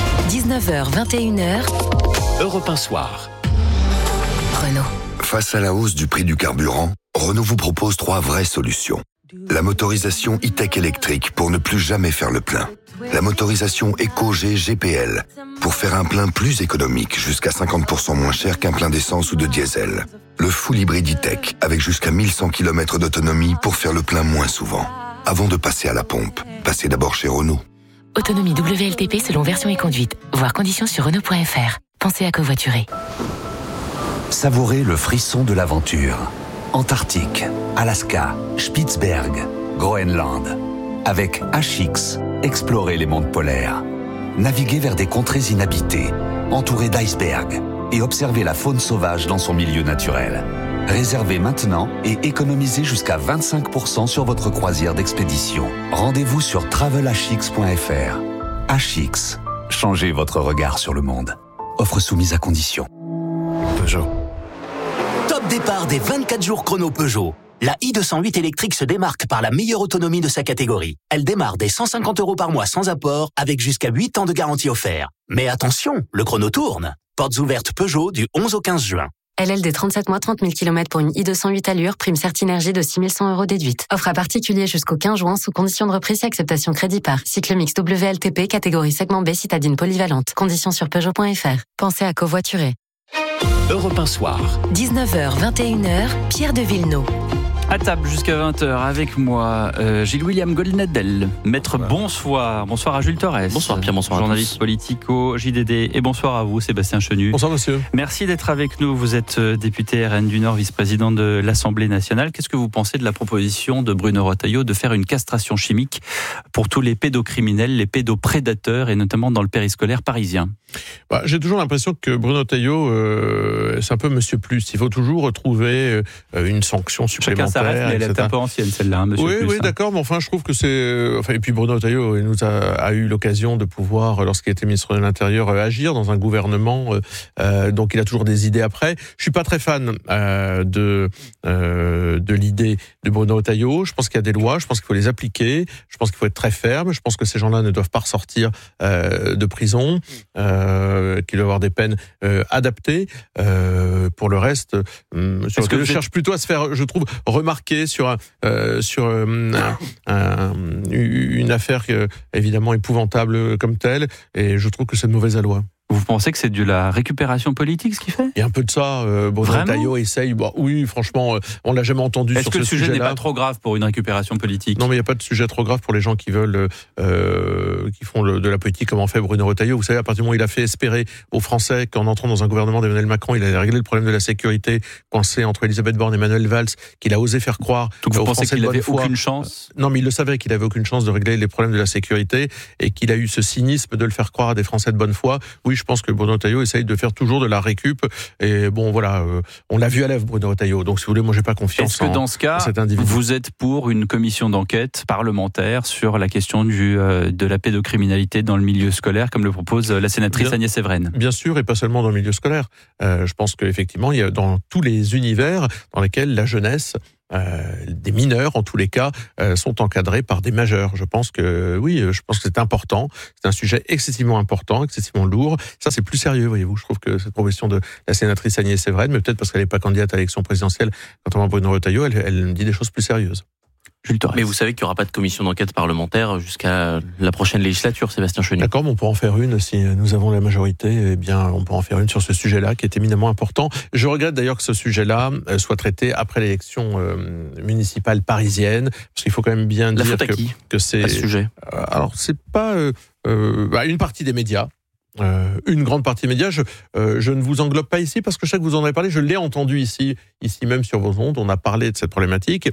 Speaker 14: 19h, 21h.
Speaker 15: Europe 1 Soir.
Speaker 14: Renault.
Speaker 16: Face à la hausse du prix du carburant, Renault vous propose 3 vraies solutions. La motorisation e-tech électrique pour ne plus jamais faire le plein. La motorisation EcoG GPL pour faire un plein plus économique, jusqu'à 50% moins cher qu'un plein d'essence ou de diesel. Le full hybride e-tech avec jusqu'à 1100 km d'autonomie pour faire le plein moins souvent. Avant de passer à la pompe, passez d'abord chez Renault.
Speaker 14: Autonomie WLTP selon version et conduite. Voir conditions sur Renault.fr. Pensez à covoiturer.
Speaker 17: Savourez le frisson de l'aventure. Antarctique, Alaska, Spitzberg, Groenland. Avec HX, explorez les mondes polaires. Naviguez vers des contrées inhabitées, entourées d'icebergs, et observez la faune sauvage dans son milieu naturel. Réservez maintenant et économisez jusqu'à 25% sur votre croisière d'expédition. Rendez-vous sur travelhx.fr. HX, changez votre regard sur le monde. Offre soumise à condition.
Speaker 15: Peugeot. Top départ des 24 jours chrono Peugeot. La i208 électrique se démarque par la meilleure autonomie de sa catégorie. Elle démarre dès 150€ par mois sans apport, avec jusqu'à 8 ans de garantie offerte. Mais attention, le chrono tourne. Portes ouvertes Peugeot du 11 au 15 juin.
Speaker 7: LLD 37 mois, 30 000 km pour une i208 allure, prime Certinergie de 6 100€ déduite. Offre à particulier jusqu'au 15 juin sous condition de reprise et acceptation crédit par. Cycle mix WLTP, catégorie segment B, citadine polyvalente. Conditions sur Peugeot.fr. Pensez à covoiturer.
Speaker 15: Europe 1 Soir.
Speaker 14: 19h, 21h, Pierre de Villeneuve.
Speaker 4: À table jusqu'à 20h avec moi, Gilles-William Goldnadel. Maître, bonsoir. Bonsoir à Jules Torres.
Speaker 18: Bonsoir Pierre, bonsoir
Speaker 4: journaliste
Speaker 18: à tous.
Speaker 4: politique au JDD. Et bonsoir à vous, Sébastien Chenu.
Speaker 18: Bonsoir monsieur.
Speaker 4: Merci d'être avec nous. Vous êtes député RN du Nord, vice-président de l'Assemblée nationale. Qu'est-ce que vous pensez de la proposition de Bruno Retailleau de faire une castration chimique pour tous les pédocriminels, les pédoprédateurs et notamment dans le périscolaire parisien?
Speaker 18: J'ai toujours l'impression que Bruno Retailleau, c'est un peu Monsieur Plus. Il faut toujours retrouver une sanction supplémentaire.
Speaker 4: Chacun s'arrête, mais elle est un peu ancienne celle-là, Monsieur Plus.
Speaker 18: Oui, d'accord, mais enfin, je trouve que c'est... et puis Bruno Retailleau nous a eu l'occasion de pouvoir, lorsqu'il était ministre de l'Intérieur, agir dans un gouvernement. Donc il a toujours des idées après. Je suis pas très fan de l'idée de Bruno Retailleau. Je pense qu'il y a des lois, je pense qu'il faut les appliquer, je pense qu'il faut être très ferme, je pense que ces gens-là ne doivent pas ressortir de prison, qu'il doit avoir des peines adaptées. Pour le reste, je cherche plutôt à se faire, je trouve, remarquer sur une affaire évidemment épouvantable comme telle, et je trouve que c'est de mauvaise loi.
Speaker 4: Vous pensez que c'est de la récupération politique ce qu'il fait ?
Speaker 18: Il y a un peu de ça. Bruno Retailleau essaye. Oui, franchement, on l'a jamais entendu sur ce sujet-là.
Speaker 4: Est-ce que le sujet n'est pas trop grave pour une récupération politique ?
Speaker 18: Non, mais il n'y a pas de sujet trop grave pour les gens qui veulent, qui font de la politique comme en fait Bruno Retailleau. Vous savez, à partir du moment où il a fait espérer aux Français qu'en entrant dans un gouvernement d'Emmanuel Macron, il allait régler le problème de la sécurité coincé entre Elisabeth Borne et Manuel Valls, qu'il a osé faire croire
Speaker 4: aux Français. Vous pensez qu'il n'avait
Speaker 18: aucune
Speaker 4: chance ?
Speaker 18: Non, mais il le savait qu'il n'avait aucune chance de régler les problèmes de la sécurité et qu'il a eu ce cynisme de le faire croire à des Français de bonne foi. Oui, je pense que Bruno Retailleau essaye de faire toujours de la récup. Et bon, voilà, on l'a vu à l'œuvre, Bruno Retailleau. Donc, si vous voulez, moi, j'ai pas confiance
Speaker 4: Est-ce que dans ce cas, vous êtes pour une commission d'enquête parlementaire sur la question de la pédocriminalité dans le milieu scolaire, comme le propose la sénatrice Agnès Evren ?
Speaker 18: Bien sûr, et pas seulement dans le milieu scolaire. Je pense qu'effectivement, il y a dans tous les univers dans lesquels la jeunesse, des mineurs en tous les cas, sont encadrés par des majeurs. Je pense que c'est important. C'est un sujet excessivement important, excessivement lourd. Ça, c'est plus sérieux, voyez-vous. Je trouve que cette proposition de la sénatrice Agnès Evren, mais peut-être parce qu'elle n'est pas candidate à l'élection présidentielle, notamment Bruno Retailleau, elle dit des choses plus sérieuses.
Speaker 1: Mais vous savez qu'il n'y aura pas de commission d'enquête parlementaire jusqu'à la prochaine législature, Sébastien Chenu.
Speaker 18: D'accord, mais on peut en faire une. Si nous avons la majorité, eh bien, on peut en faire une sur ce sujet-là qui est éminemment important. Je regrette d'ailleurs que ce sujet-là soit traité après l'élection municipale parisienne, parce qu'il faut quand même bien dire que c'est...
Speaker 1: à ce sujet.
Speaker 18: Alors, c'est pas une partie des médias. Une grande partie des médias, je ne vous englobe pas ici parce que je sais que vous en avez parlé, je l'ai entendu ici même sur vos ondes, on a parlé de cette problématique.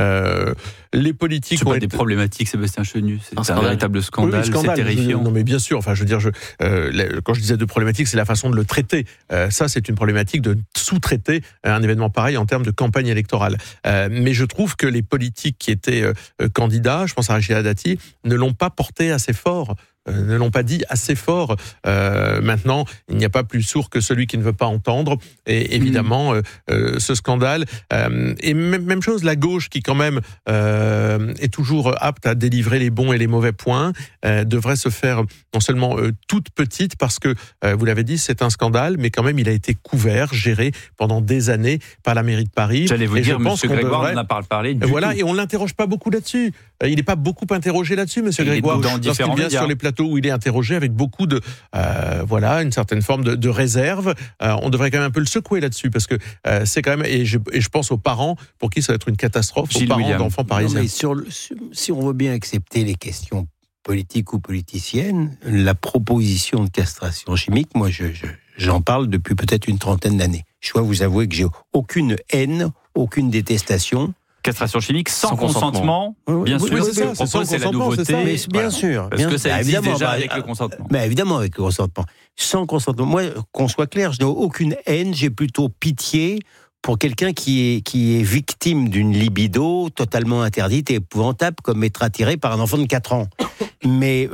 Speaker 18: Les politiques
Speaker 4: ont des problématiques, Sébastien Chenu, c'est un véritable scandale, c'est terrifiant.
Speaker 18: Non mais bien sûr, enfin je veux dire, quand je disais de problématique, c'est la façon de le traiter. Ça c'est une problématique de sous-traiter un événement pareil en termes de campagne électorale. Mais je trouve que les politiques qui étaient candidats, je pense à Rachida Dati, ne l'ont pas porté assez fort. Ne l'ont pas dit assez fort. Maintenant, il n'y a pas plus sourd que celui qui ne veut pas entendre. Et évidemment, ce scandale. Et même chose, la gauche qui quand même est toujours apte à délivrer les bons et les mauvais points, devrait se faire non seulement toute petite, parce que, vous l'avez dit, c'est un scandale, mais quand même, il a été couvert, géré pendant des années par la mairie de Paris.
Speaker 4: J'allais vous dire, M. Grégoire n'en a pas parlé du tout.
Speaker 18: Et on ne l'interroge pas beaucoup là-dessus. Il n'est pas beaucoup interrogé là-dessus, M. Grégoire.
Speaker 4: Dans différents médias.
Speaker 18: Sur les plateaux où il est interrogé avec beaucoup de une certaine forme de réserve. On devrait quand même un peu le secouer là-dessus, parce que c'est quand même, et je pense aux parents pour qui ça va être une catastrophe, aux parents d'enfants parisiens.
Speaker 5: Non, mais si on veut bien accepter les questions politiques ou politiciennes, la proposition de castration chimique, moi j'en parle depuis peut-être une trentaine d'années. Je dois vous avouer que j'ai aucune haine, aucune détestation.
Speaker 4: Castration chimique sans consentement, bien sûr, c'est la nouveauté.
Speaker 5: Mais bien sûr.
Speaker 4: Parce que ça existe déjà avec le consentement.
Speaker 5: Mais évidemment avec le consentement. Sans consentement, moi, qu'on soit clair, je n'ai aucune haine, j'ai plutôt pitié pour quelqu'un qui est victime d'une libido totalement interdite et épouvantable, comme être attiré par un enfant de 4 ans. Mais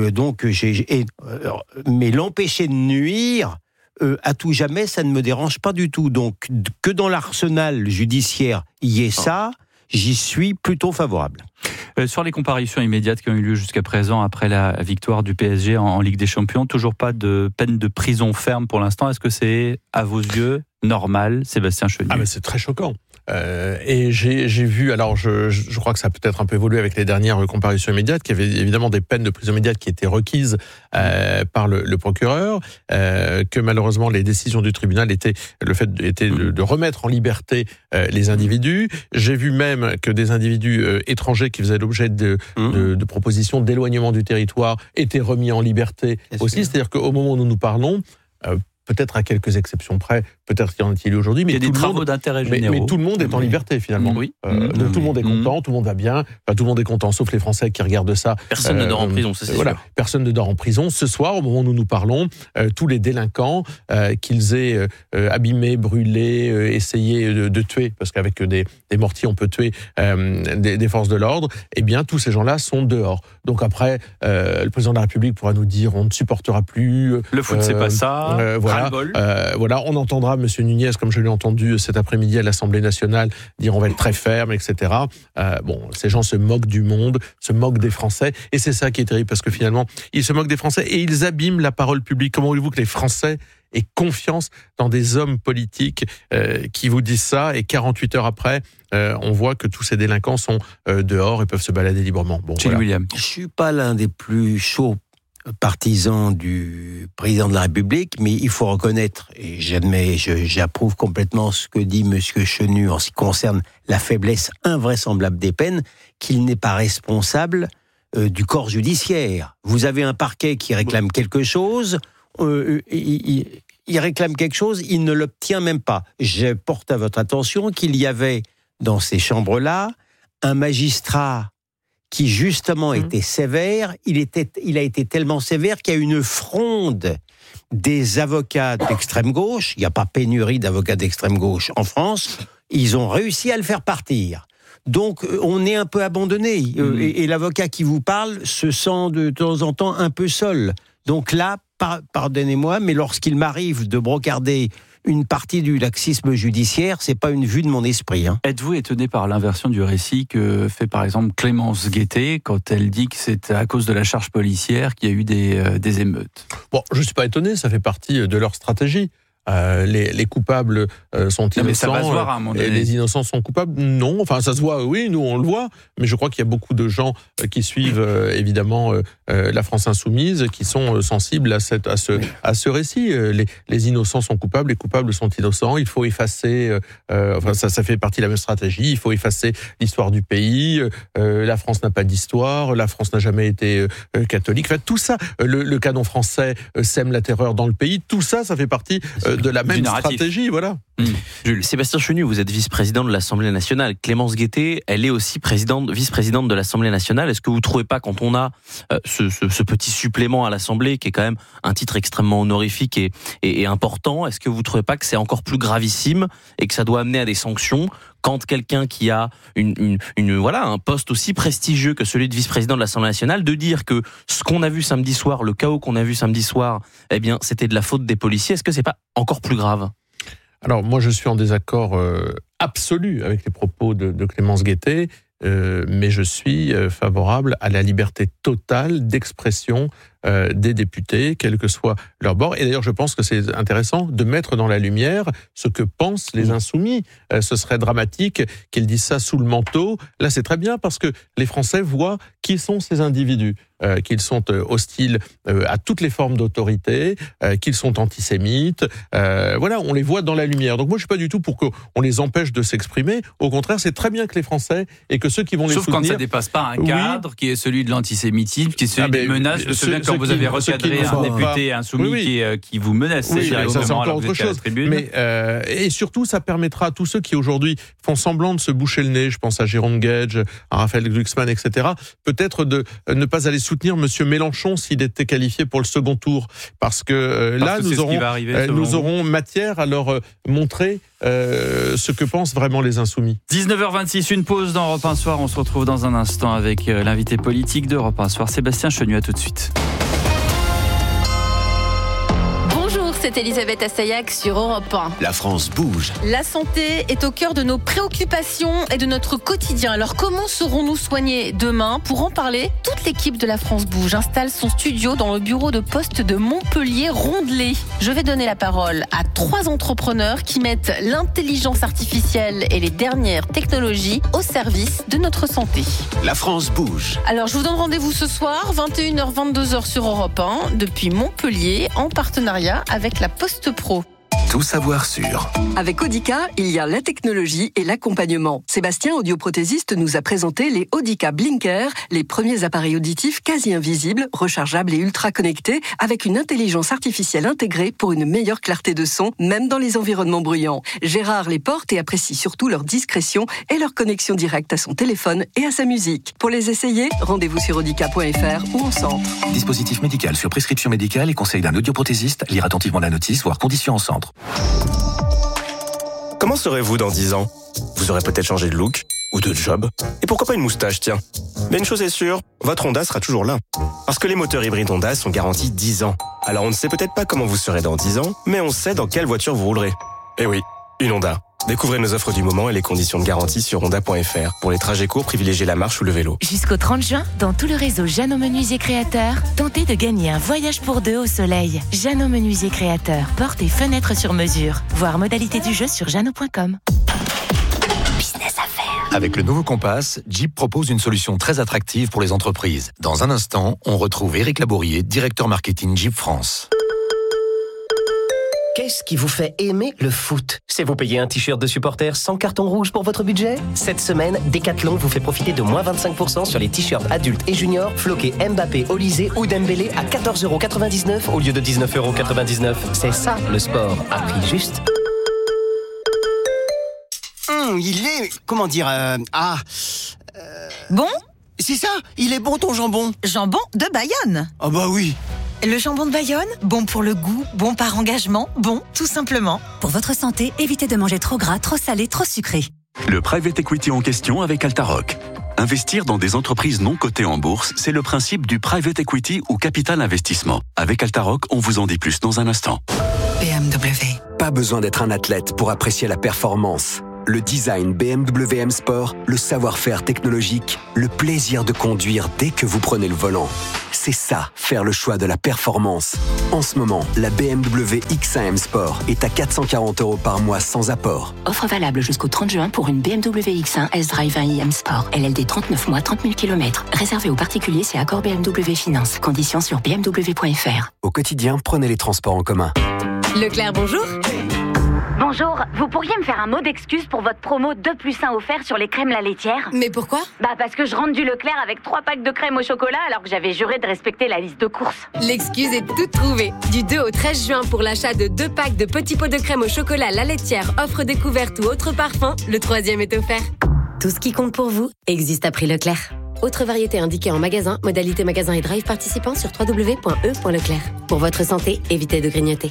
Speaker 5: mais l'empêcher de nuire, à tout jamais, ça ne me dérange pas du tout. Donc, que dans l'arsenal judiciaire, il y ait ça, j'y suis plutôt favorable.
Speaker 4: Sur les comparutions immédiates qui ont eu lieu jusqu'à présent après la victoire du PSG en Ligue des Champions, toujours pas de peine de prison ferme pour l'instant. Est-ce que c'est, à vos yeux, normal, Sébastien Chenu ?
Speaker 18: Ah mais c'est très choquant. Et j'ai vu, alors je crois que ça a peut-être un peu évolué avec les dernières comparutions immédiates, qu'il y avait évidemment des peines de prison immédiate qui étaient requises par le procureur, que malheureusement les décisions du tribunal étaient de remettre en liberté les individus. J'ai vu même que des individus étrangers qui faisaient l'objet de propositions d'éloignement du territoire étaient remis en liberté aussi. C'est-à-dire qu'au moment où nous nous parlons, peut-être à quelques exceptions près, peut-être qu'il y en a-t-il aujourd'hui, mais
Speaker 4: il y a des travaux d'intérêt généraux.
Speaker 18: Mais tout le monde est en liberté finalement.
Speaker 4: Oui.
Speaker 18: Donc tout le monde est content, tout le monde va bien. Enfin, tout le monde est content, sauf les Français qui regardent ça.
Speaker 1: Personne ne dort en prison, c'est sûr.
Speaker 18: Personne ne dort en prison. Ce soir, au moment où nous nous parlons, tous les délinquants, qu'ils aient abîmé, brûlé, essayé de tuer, parce qu'avec des mortiers on peut tuer des forces de l'ordre, eh bien tous ces gens-là sont dehors. Donc après, le président de la République pourra nous dire on ne supportera plus.
Speaker 4: Le foot, c'est pas ça.
Speaker 18: Voilà, on entendra M. Nunez, comme je l'ai entendu cet après-midi à l'Assemblée nationale, dire on va être très ferme, etc. Ces gens se moquent du monde, se moquent des Français, et c'est ça qui est terrible, parce que finalement, ils se moquent des Français et ils abîment la parole publique. Comment voulez-vous que les Français aient confiance dans des hommes politiques qui vous disent ça, et 48 heures après, on voit que tous ces délinquants sont dehors et peuvent se balader librement.
Speaker 4: William.
Speaker 5: Je suis pas l'un des plus chauds partisan du président de la République, mais il faut reconnaître, et j'approuve complètement ce que dit M. Chenu en ce qui concerne la faiblesse invraisemblable des peines, qu'il n'est pas responsable du corps judiciaire. Vous avez un parquet qui réclame quelque chose, il réclame quelque chose, il ne l'obtient même pas. Je porte à votre attention qu'il y avait dans ces chambres-là un magistrat qui justement était sévère. Il a été tellement sévère qu'il y a une fronde des avocats d'extrême gauche. Il n'y a pas pénurie d'avocats d'extrême gauche en France. Ils ont réussi à le faire partir. Donc, on est un peu abandonné. Et l'avocat qui vous parle se sent de temps en temps un peu seul. Donc là, pardonnez-moi, mais lorsqu'il m'arrive de brocarder une partie du laxisme judiciaire, c'est pas une vue de mon esprit.
Speaker 4: Êtes-vous étonné par l'inversion du récit que fait par exemple Clémence Guettet quand elle dit que c'est à cause de la charge policière qu'il y a eu des émeutes?
Speaker 18: Bon, je suis pas étonné, ça fait partie de leur stratégie. Les coupables sont innocents,
Speaker 4: mais ça va se voir à un moment donné.
Speaker 18: Les innocents sont coupables. Non, enfin ça se voit, oui, nous on le voit, mais je crois qu'il y a beaucoup de gens qui suivent évidemment la France Insoumise, qui sont sensibles à ce récit. Les innocents sont coupables, les coupables sont innocents. Il faut effacer, ça fait partie de la même stratégie. Il faut effacer l'histoire du pays. La France n'a pas d'histoire. La France n'a jamais été catholique. Enfin, tout ça, le canon français sème la terreur dans le pays. Tout ça, ça fait partie de la même stratégie, voilà.
Speaker 1: Jules. Sébastien Chenu, vous êtes vice-président de l'Assemblée nationale. Clémence Guettet, elle est aussi vice-présidente de l'Assemblée nationale. Est-ce que vous ne trouvez pas, quand on a ce petit supplément à l'Assemblée, qui est quand même un titre extrêmement honorifique et important, est-ce que vous ne trouvez pas que c'est encore plus gravissime et que ça doit amener à des sanctions quand quelqu'un qui a un poste aussi prestigieux que celui de vice-président de l'Assemblée nationale, de dire que ce qu'on a vu samedi soir, le chaos qu'on a vu samedi soir, eh bien, c'était de la faute des policiers. Est-ce que c'est pas encore plus grave?
Speaker 18: Alors, moi, je suis en désaccord absolu avec les propos de Clémence Guettet, mais je suis favorable à la liberté totale d'expression des députés, quel que soit leur bord. Et d'ailleurs, je pense que c'est intéressant de mettre dans la lumière ce que pensent les insoumis. Ce serait dramatique qu'ils disent ça sous le manteau. Là, c'est très bien parce que les Français voient qui sont ces individus, qu'ils sont hostiles à toutes les formes d'autorité, qu'ils sont antisémites. Voilà, on les voit dans la lumière. Donc moi, je suis pas du tout pour qu'on les empêche de s'exprimer. Au contraire, c'est très bien que les Français et que ceux qui vont les soutenir...
Speaker 4: Sauf quand ça dépasse pas un cadre qui est celui de l'antisémitisme, qui est celui des menaces. Je me souviens quand vous avez recadré un député insoumis qui vous menaçait
Speaker 18: ça, c'est encore autre chose. Mais, et surtout, ça permettra à tous ceux qui aujourd'hui font semblant de se boucher le nez, je pense à Jérôme Guedj, à Raphaël Glucksmann, etc., peut-être de ne pas aller soutenir M. Mélenchon s'il était qualifié pour le second tour. Parce que là, nous aurons matière à leur montrer ce que pensent vraiment les insoumis.
Speaker 4: 19h26, une pause dans Europe 1 Soir. On se retrouve dans un instant avec l'invité politique d'Europe 1 Soir, Sébastien Chenu. À tout de suite.
Speaker 2: C'est Elisabeth Assayag sur Europe 1.
Speaker 6: La France bouge.
Speaker 2: La santé est au cœur de nos préoccupations et de notre quotidien. Alors comment serons-nous soignés demain? Pour en parler, toute l'équipe de La France bouge installe son studio dans le bureau de poste de Montpellier-Rondelet. Je vais donner la parole à 3 entrepreneurs qui mettent l'intelligence artificielle et les dernières technologies au service de notre santé.
Speaker 6: La France bouge.
Speaker 2: Alors je vous donne rendez-vous ce soir, 21h, 22h sur Europe 1, depuis Montpellier, en partenariat avec la Poste Pro.
Speaker 6: Tout savoir sur.
Speaker 19: Avec Audica, il y a la technologie et l'accompagnement. Sébastien, audioprothésiste, nous a présenté les Audica Blinker, les premiers appareils auditifs quasi invisibles, rechargeables et ultra connectés, avec une intelligence artificielle intégrée pour une meilleure clarté de son, même dans les environnements bruyants. Gérard les porte et apprécie surtout leur discrétion et leur connexion directe à son téléphone et à sa musique. Pour les essayer, rendez-vous sur audica.fr ou en centre.
Speaker 6: Dispositif médical sur prescription médicale et conseil d'un audioprothésiste. Lire attentivement la notice, voire conditions en centre.
Speaker 20: Comment serez-vous dans 10 ans? Vous aurez peut-être changé de look ou de job. Et pourquoi pas une moustache, tiens. Mais une chose est sûre, votre Honda sera toujours là. Parce que les moteurs hybrides Honda sont garantis 10 ans. Alors on ne sait peut-être pas comment vous serez dans 10 ans, mais on sait dans quelle voiture vous roulerez. Eh oui, une Honda. Découvrez nos offres du moment et les conditions de garantie sur honda.fr. Pour les trajets courts, privilégiez la marche ou le vélo.
Speaker 14: Jusqu'au 30 juin, dans tout le réseau Jeannot Menuisier Créateur, tentez de gagner un voyage pour 2 au soleil. Jeannot Menuisier Créateur, portes et fenêtres sur mesure. Voir modalité du jeu sur jeannot.com.
Speaker 11: Business à faire.
Speaker 6: Avec le nouveau Compass, Jeep propose une solution très attractive pour les entreprises. Dans un instant, on retrouve Éric Labourier, directeur marketing Jeep France.
Speaker 21: Qu'est-ce qui vous fait aimer le foot? C'est vous payer un t-shirt de supporter sans carton rouge pour votre budget? Cette semaine, Decathlon vous fait profiter de moins 25% sur les t-shirts adultes et juniors floqués Mbappé, Olysée ou Dembélé à 14,99€ au lieu de 19,99€. C'est ça le sport à prix juste.
Speaker 3: Il est... comment dire...
Speaker 8: Bon?
Speaker 3: C'est ça, il est bon ton jambon.
Speaker 8: Jambon de Bayonne.
Speaker 3: Ah bah oui.
Speaker 8: Le jambon de Bayonne, bon pour le goût, bon par engagement, bon tout simplement.
Speaker 23: Pour votre santé, évitez de manger trop gras, trop salé, trop sucré.
Speaker 24: Le private equity en question avec Altaroc. Investir dans des entreprises non cotées en bourse, c'est le principe du private equity ou capital investissement. Avec Altaroc, on vous en dit plus dans un instant.
Speaker 23: BMW.
Speaker 25: Pas besoin d'être un athlète pour apprécier la performance. Le design BMW M Sport, le savoir-faire technologique, le plaisir de conduire dès que vous prenez le volant. C'est ça, faire le choix de la performance. En ce moment, la BMW X1 M Sport est à 440€ par mois sans apport.
Speaker 26: Offre valable jusqu'au 30 juin pour une BMW X1 S-Drive 1i M Sport. LLD 39 mois, 30 000 km. Réservé aux particuliers, c'est accord BMW Finance. Conditions sur bmw.fr.
Speaker 25: Au quotidien, prenez les transports en commun.
Speaker 27: Leclerc, bonjour.
Speaker 28: Bonjour, vous pourriez me faire un mot d'excuse pour votre promo 2+1 offert sur les crèmes La Laitière?
Speaker 27: Mais pourquoi?
Speaker 28: Parce que je rentre du Leclerc avec 3 packs de crème au chocolat alors que j'avais juré de respecter la liste de courses.
Speaker 27: L'excuse est toute trouvée. Du 2 au 13 juin pour l'achat de 2 packs de petits pots de crème au chocolat La Laitière, offre découverte ou autre parfum, le 3e est offert.
Speaker 28: Tout ce qui compte pour vous existe à prix Leclerc.
Speaker 27: Autre variété indiquée en magasin, modalité magasin et drive participant sur www.e.leclerc. Pour votre santé, évitez de grignoter.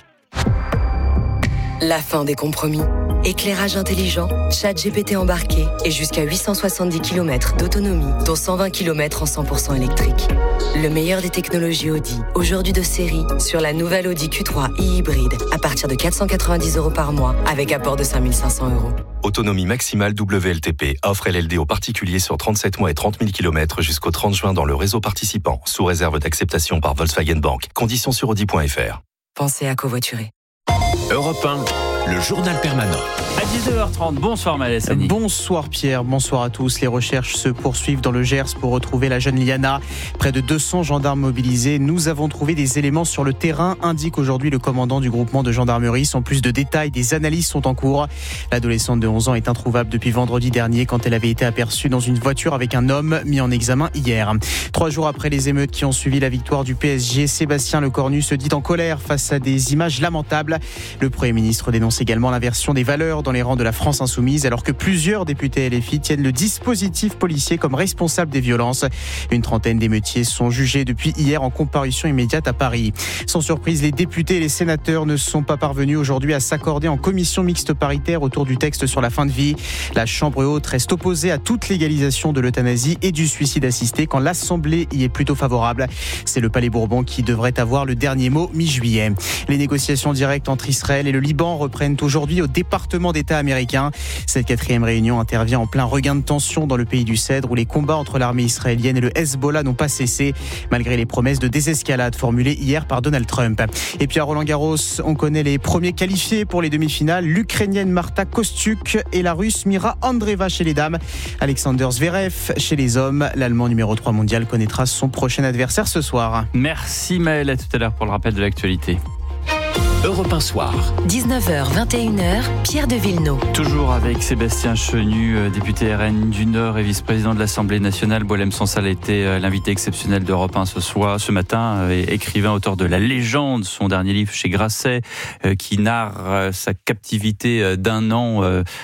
Speaker 29: La fin des compromis. Éclairage intelligent, ChatGPT embarqué et jusqu'à 870 km d'autonomie, dont 120 km en 100% électrique. Le meilleur des technologies Audi, aujourd'hui de série, sur la nouvelle Audi Q3 e-hybride, à partir de 490€ par mois, avec apport de 5 500€.
Speaker 6: Autonomie maximale WLTP. Offre LLD aux particuliers sur 37 mois et 30 000 km jusqu'au 30 juin dans le réseau participant, sous réserve d'acceptation par Volkswagen Bank. Conditions sur Audi.fr.
Speaker 29: Pensez à covoiturer.
Speaker 30: Europe 1, le journal permanent.
Speaker 4: À 19h30, bonsoir Maël Hassani.
Speaker 31: Bonsoir Pierre, bonsoir à tous. Les recherches se poursuivent dans le Gers pour retrouver la jeune Liana. Près de 200 gendarmes mobilisés. Nous avons trouvé des éléments sur le terrain, indique aujourd'hui le commandant du groupement de gendarmerie. Sans plus de détails, des analyses sont en cours. L'adolescente de 11 ans est introuvable depuis vendredi dernier quand elle avait été aperçue dans une voiture avec un homme mis en examen hier. 3 jours après les émeutes qui ont suivi la victoire du PSG, Sébastien Lecornu se dit en colère face à des images lamentables. Le Premier ministre dénonce également l'inversion des valeurs dans les rangs de la France insoumise, alors que plusieurs députés LFI tiennent le dispositif policier comme responsable des violences. Une trentaine d'émeutiers sont jugés depuis hier en comparution immédiate à Paris. Sans surprise, les députés et les sénateurs ne sont pas parvenus aujourd'hui à s'accorder en commission mixte paritaire autour du texte sur la fin de vie. La Chambre haute reste opposée à toute légalisation de l'euthanasie et du suicide assisté quand l'Assemblée y est plutôt favorable. C'est le Palais Bourbon qui devrait avoir le dernier mot mi-juillet. Les négociations directes entre Israël et le Liban reprennent aujourd'hui au département d'État américain. Cette 4e réunion intervient en plein regain de tension dans le pays du Cèdre où les combats entre l'armée israélienne et le Hezbollah n'ont pas cessé, malgré les promesses de désescalade formulées hier par Donald Trump. Et puis à Roland-Garros, on connaît les premiers qualifiés pour les demi-finales. L'Ukrainienne Marta Kostyuk et la Russe Mira Andreeva chez les dames. Alexander Zverev chez les hommes. L'Allemand numéro 3 mondial connaîtra son prochain adversaire ce soir.
Speaker 4: Merci Maël, à tout à l'heure pour le rappel de l'actualité.
Speaker 30: Europe 1 soir.
Speaker 23: 19h, 21h, Pierre de Villeneuve.
Speaker 4: Toujours avec Sébastien Chenu, député RN du Nord et vice-président de l'Assemblée nationale. Boualem Sansal a été l'invité exceptionnel d'Europe 1 ce matin. Écrivain, auteur de La Légende, son dernier livre chez Grasset, qui narre sa captivité d'1 an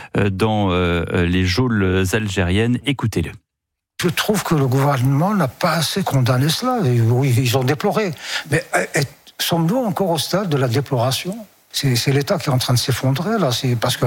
Speaker 4: dans les geôles algériennes. Écoutez-le.
Speaker 32: Je trouve que le gouvernement n'a pas assez condamné cela. Et oui, ils ont déploré. Mais sommes-nous encore au stade de la déploration ? C'est l'État qui est en train de s'effondrer, là. C'est parce que,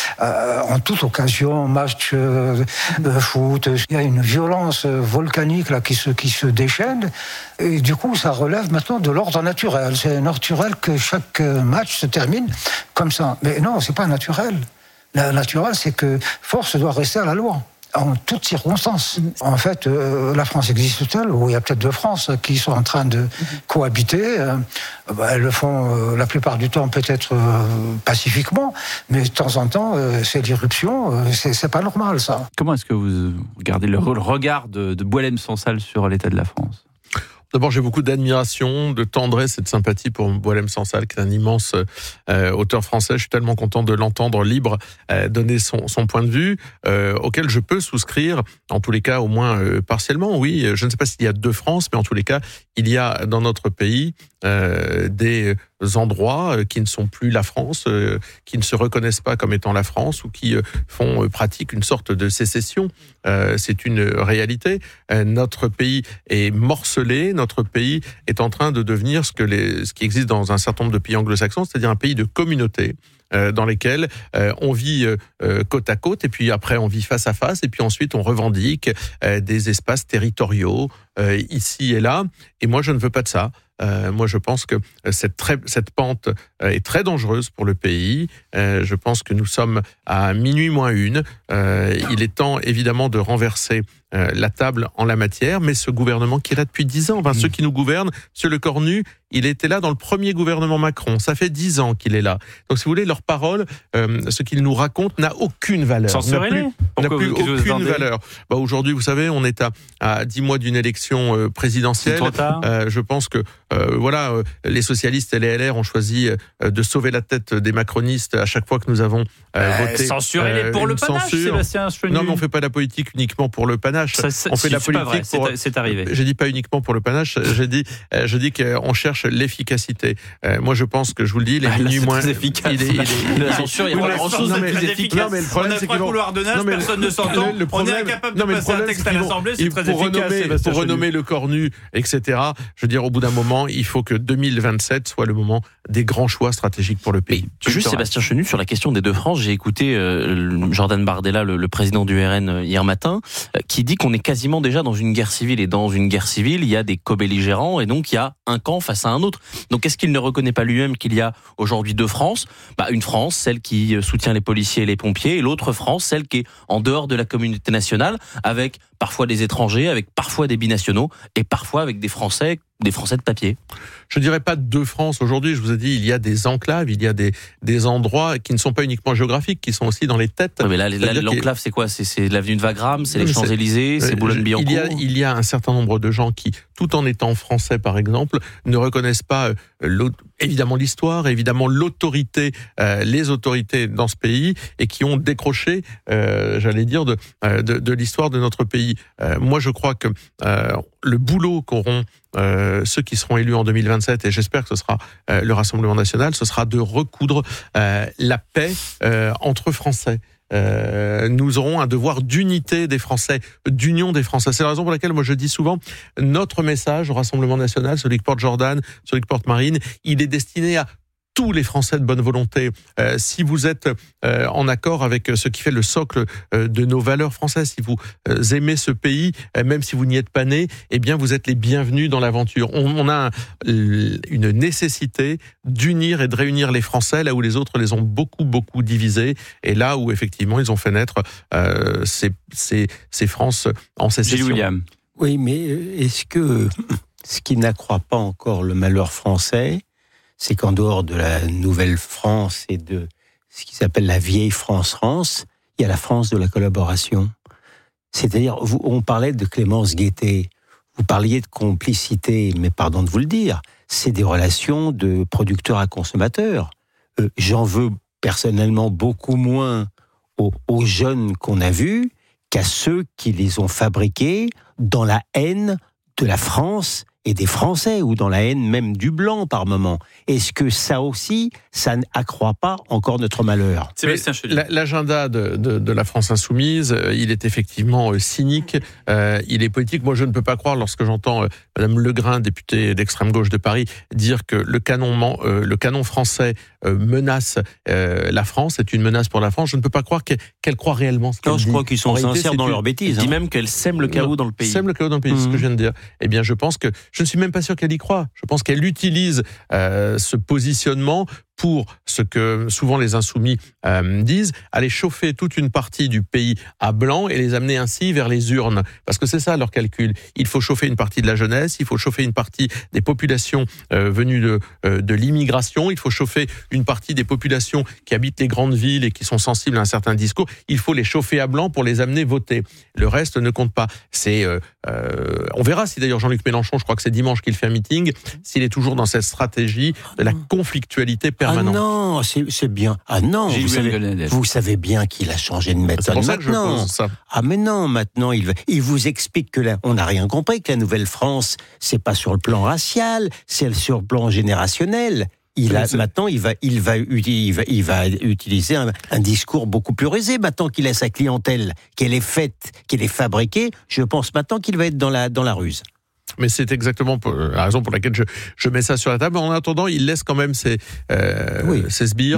Speaker 32: en toute occasion, match de foot, il y a une violence volcanique, là, qui se déchaîne. Et du coup, ça relève maintenant de l'ordre naturel. C'est naturel que chaque match se termine comme ça. Mais non, c'est pas naturel. Le naturel, c'est que force doit rester à la loi. en toutes circonstances. En fait, la France existe-t-elle? Ou il y a peut-être deux France qui sont en train de cohabiter. Elles le font la plupart du temps peut-être pacifiquement, mais de temps en temps, c'est l'irruption. C'est pas normal, ça.
Speaker 4: Comment est-ce que vous regardez le regard de Boualem Sansal sur l'état de la France ?
Speaker 1: D'abord, j'ai beaucoup d'admiration, de tendresse et de sympathie pour Boualem Sansal, qui est un immense auteur français. Je suis tellement content de l'entendre libre donner son point de vue, auquel je peux souscrire, en tous les cas, au moins partiellement. Oui, je ne sais pas s'il y a deux France, mais en tous les cas, il y a dans notre pays des endroits qui ne sont plus la France, qui ne se reconnaissent pas comme étant la France ou qui pratiquent une sorte de sécession. C'est une réalité. Notre pays est morcelé, notre pays est en train de devenir ce qui existe dans un certain nombre de pays anglo-saxons, c'est-à-dire un pays de communauté dans lesquels on vit côte à côte, et puis après on vit face à face, et puis ensuite on revendique des espaces territoriaux ici et là. Et moi, je ne veux pas de ça. Moi, je pense que cette pente est très dangereuse pour le pays. Je pense que nous sommes à minuit moins une. Il est temps, évidemment, de renverser la table en la matière, mais ce gouvernement qui est là depuis 10 ans, ceux qui nous gouvernent, M. Lecornu, il était là dans le premier gouvernement Macron. Ça fait 10 ans qu'il est là. Donc, si vous voulez, leur parole, ce qu'ils nous racontent n'a aucune valeur. N'a plus aucune valeur. Aujourd'hui, vous savez, on est à 10 mois d'une élection présidentielle.
Speaker 4: C'est trop tard.
Speaker 1: Je pense que les socialistes et les LR ont choisi de sauver la tête des macronistes à chaque fois que nous avons voté.
Speaker 4: Censurez-les pour le panache, Sébastien Chenu.
Speaker 1: Non, mais on ne fait pas la politique uniquement pour le panache. On fait la politique pour.
Speaker 4: C'est arrivé.
Speaker 1: Je dis pas uniquement pour le panache. Je dis qu'on cherche l'efficacité. Moi, je pense que je vous le dis, les minuit moins.
Speaker 4: Efficace.
Speaker 1: La censure, il y a pas grand-chose de plus efficace.
Speaker 4: Non, mais le problème, c'est qu'on couloir de nage, personne ne s'entend. On est incapable de passer un texte à l'Assemblée. C'est très efficace.
Speaker 1: Pour renommer Lecornu, etc. Je veux dire, au bout d'un moment, il faut que 2027 soit le moment des grands choix stratégiques pour le pays.
Speaker 5: Juste Sébastien Chenu, sur la question des deux France, j'ai écouté Jordan Bardella, le président du RN, hier matin, qui dit qu'on est quasiment déjà dans une guerre civile. Et dans une guerre civile, il y a des co-belligérants et donc il y a un camp face à un autre. Donc est-ce qu'il ne reconnaît pas lui-même qu'il y a aujourd'hui deux France ? Une France, celle qui soutient les policiers et les pompiers, et l'autre France, celle qui est en dehors de la communauté nationale, avec parfois des étrangers, avec parfois des binationaux, et parfois avec des Français de papier.
Speaker 1: Je ne dirais pas deux France aujourd'hui. Je vous ai dit, il y a des enclaves, il y a des endroits qui ne sont pas uniquement géographiques, qui sont aussi dans les têtes.
Speaker 5: Oui, mais là, l'enclave, c'est quoi ? C'est l'avenue de Wagram, c'est les Champs-Élysées, c'est Boulogne-Billancourt.
Speaker 1: Il y a un certain nombre de gens qui, tout en étant français par exemple, ne reconnaissent pas évidemment l'histoire, évidemment l'autorité, les autorités dans ce pays, et qui ont décroché, j'allais dire, de l'histoire de notre pays. Moi, je crois que le boulot qu'auront ceux qui seront élus en 2027, et j'espère que ce sera le Rassemblement national, ce sera de recoudre la paix entre Français. Nous aurons un devoir d'unité des Français, d'union des Français. C'est la raison pour laquelle moi je dis souvent, notre message au Rassemblement national, celui que porte Jordan, celui que porte Marine, il est destiné à tous les Français de bonne volonté. Si vous êtes en accord avec ce qui fait le socle de nos valeurs françaises, si vous aimez ce pays, même si vous n'y êtes pas né, eh bien vous êtes les bienvenus dans l'aventure. On a une nécessité d'unir et de réunir les Français là où les autres les ont beaucoup divisés, et là où effectivement ils ont fait naître ces France en sécession.
Speaker 4: Gilles William.
Speaker 7: Oui, mais est-ce que ce qui n'accroît pas encore le malheur français, c'est qu'en dehors de la nouvelle France et de ce qui s'appelle la vieille France, il y a la France de la collaboration. C'est-à-dire, on parlait de Clémence Guettet, vous parliez de complicité, mais pardon de vous le dire, c'est des relations de producteurs à consommateurs. J'en veux personnellement beaucoup moins aux jeunes qu'on a vus qu'à ceux qui les ont fabriqués dans la haine de la France et des Français, ou dans la haine même du blanc par moment. Est-ce que ça aussi, ça n'accroît pas encore notre malheur ?
Speaker 1: L'agenda de la France insoumise, il est effectivement cynique, il est politique. Moi, je ne peux pas croire, lorsque j'entends Madame Legrain, députée d'extrême gauche de Paris, dire que le canon français menace la France, c'est une menace pour la France. Je ne peux pas croire qu'elle croit réellement ce qu'elle dit.
Speaker 7: Je crois qu'ils sont sincères dans leur bêtise.
Speaker 5: Elle dit même qu'elle sème le chaos dans le pays.
Speaker 1: Sème le chaos dans le pays, c'est ce que je viens de dire. Eh bien, je pense que je ne suis même pas sûr qu'elle y croit. Je pense qu'elle utilise ce positionnement pour ce que souvent les insoumis disent, aller chauffer toute une partie du pays à blanc et les amener ainsi vers les urnes. Parce que c'est ça leur calcul. Il faut chauffer une partie de la jeunesse, il faut chauffer une partie des populations venues de l'immigration, il faut chauffer une partie des populations qui habitent les grandes villes et qui sont sensibles à un certain discours. Il faut les chauffer à blanc pour les amener voter. Le reste ne compte pas. On verra si d'ailleurs Jean-Luc Mélenchon, je crois que c'est dimanche qu'il fait un meeting, s'il est toujours dans cette stratégie de la conflictualité permanente.
Speaker 7: Ah non, c'est bien. Ah non, vous savez bien qu'il a changé de méthode.
Speaker 1: C'est pour ça que
Speaker 7: maintenant.
Speaker 1: je pose ça.
Speaker 7: Ah mais non, maintenant il vous explique que on n'a rien compris, que la Nouvelle-France, c'est pas sur le plan racial, c'est sur le plan générationnel. Maintenant, il va utiliser un discours beaucoup plus rusé. Maintenant qu'il a sa clientèle, qu'elle est faite, qu'elle est fabriquée, je pense maintenant qu'il va être dans la ruse.
Speaker 1: Mais c'est exactement la raison pour laquelle je mets ça sur la table. En attendant, il laisse quand même ses sbires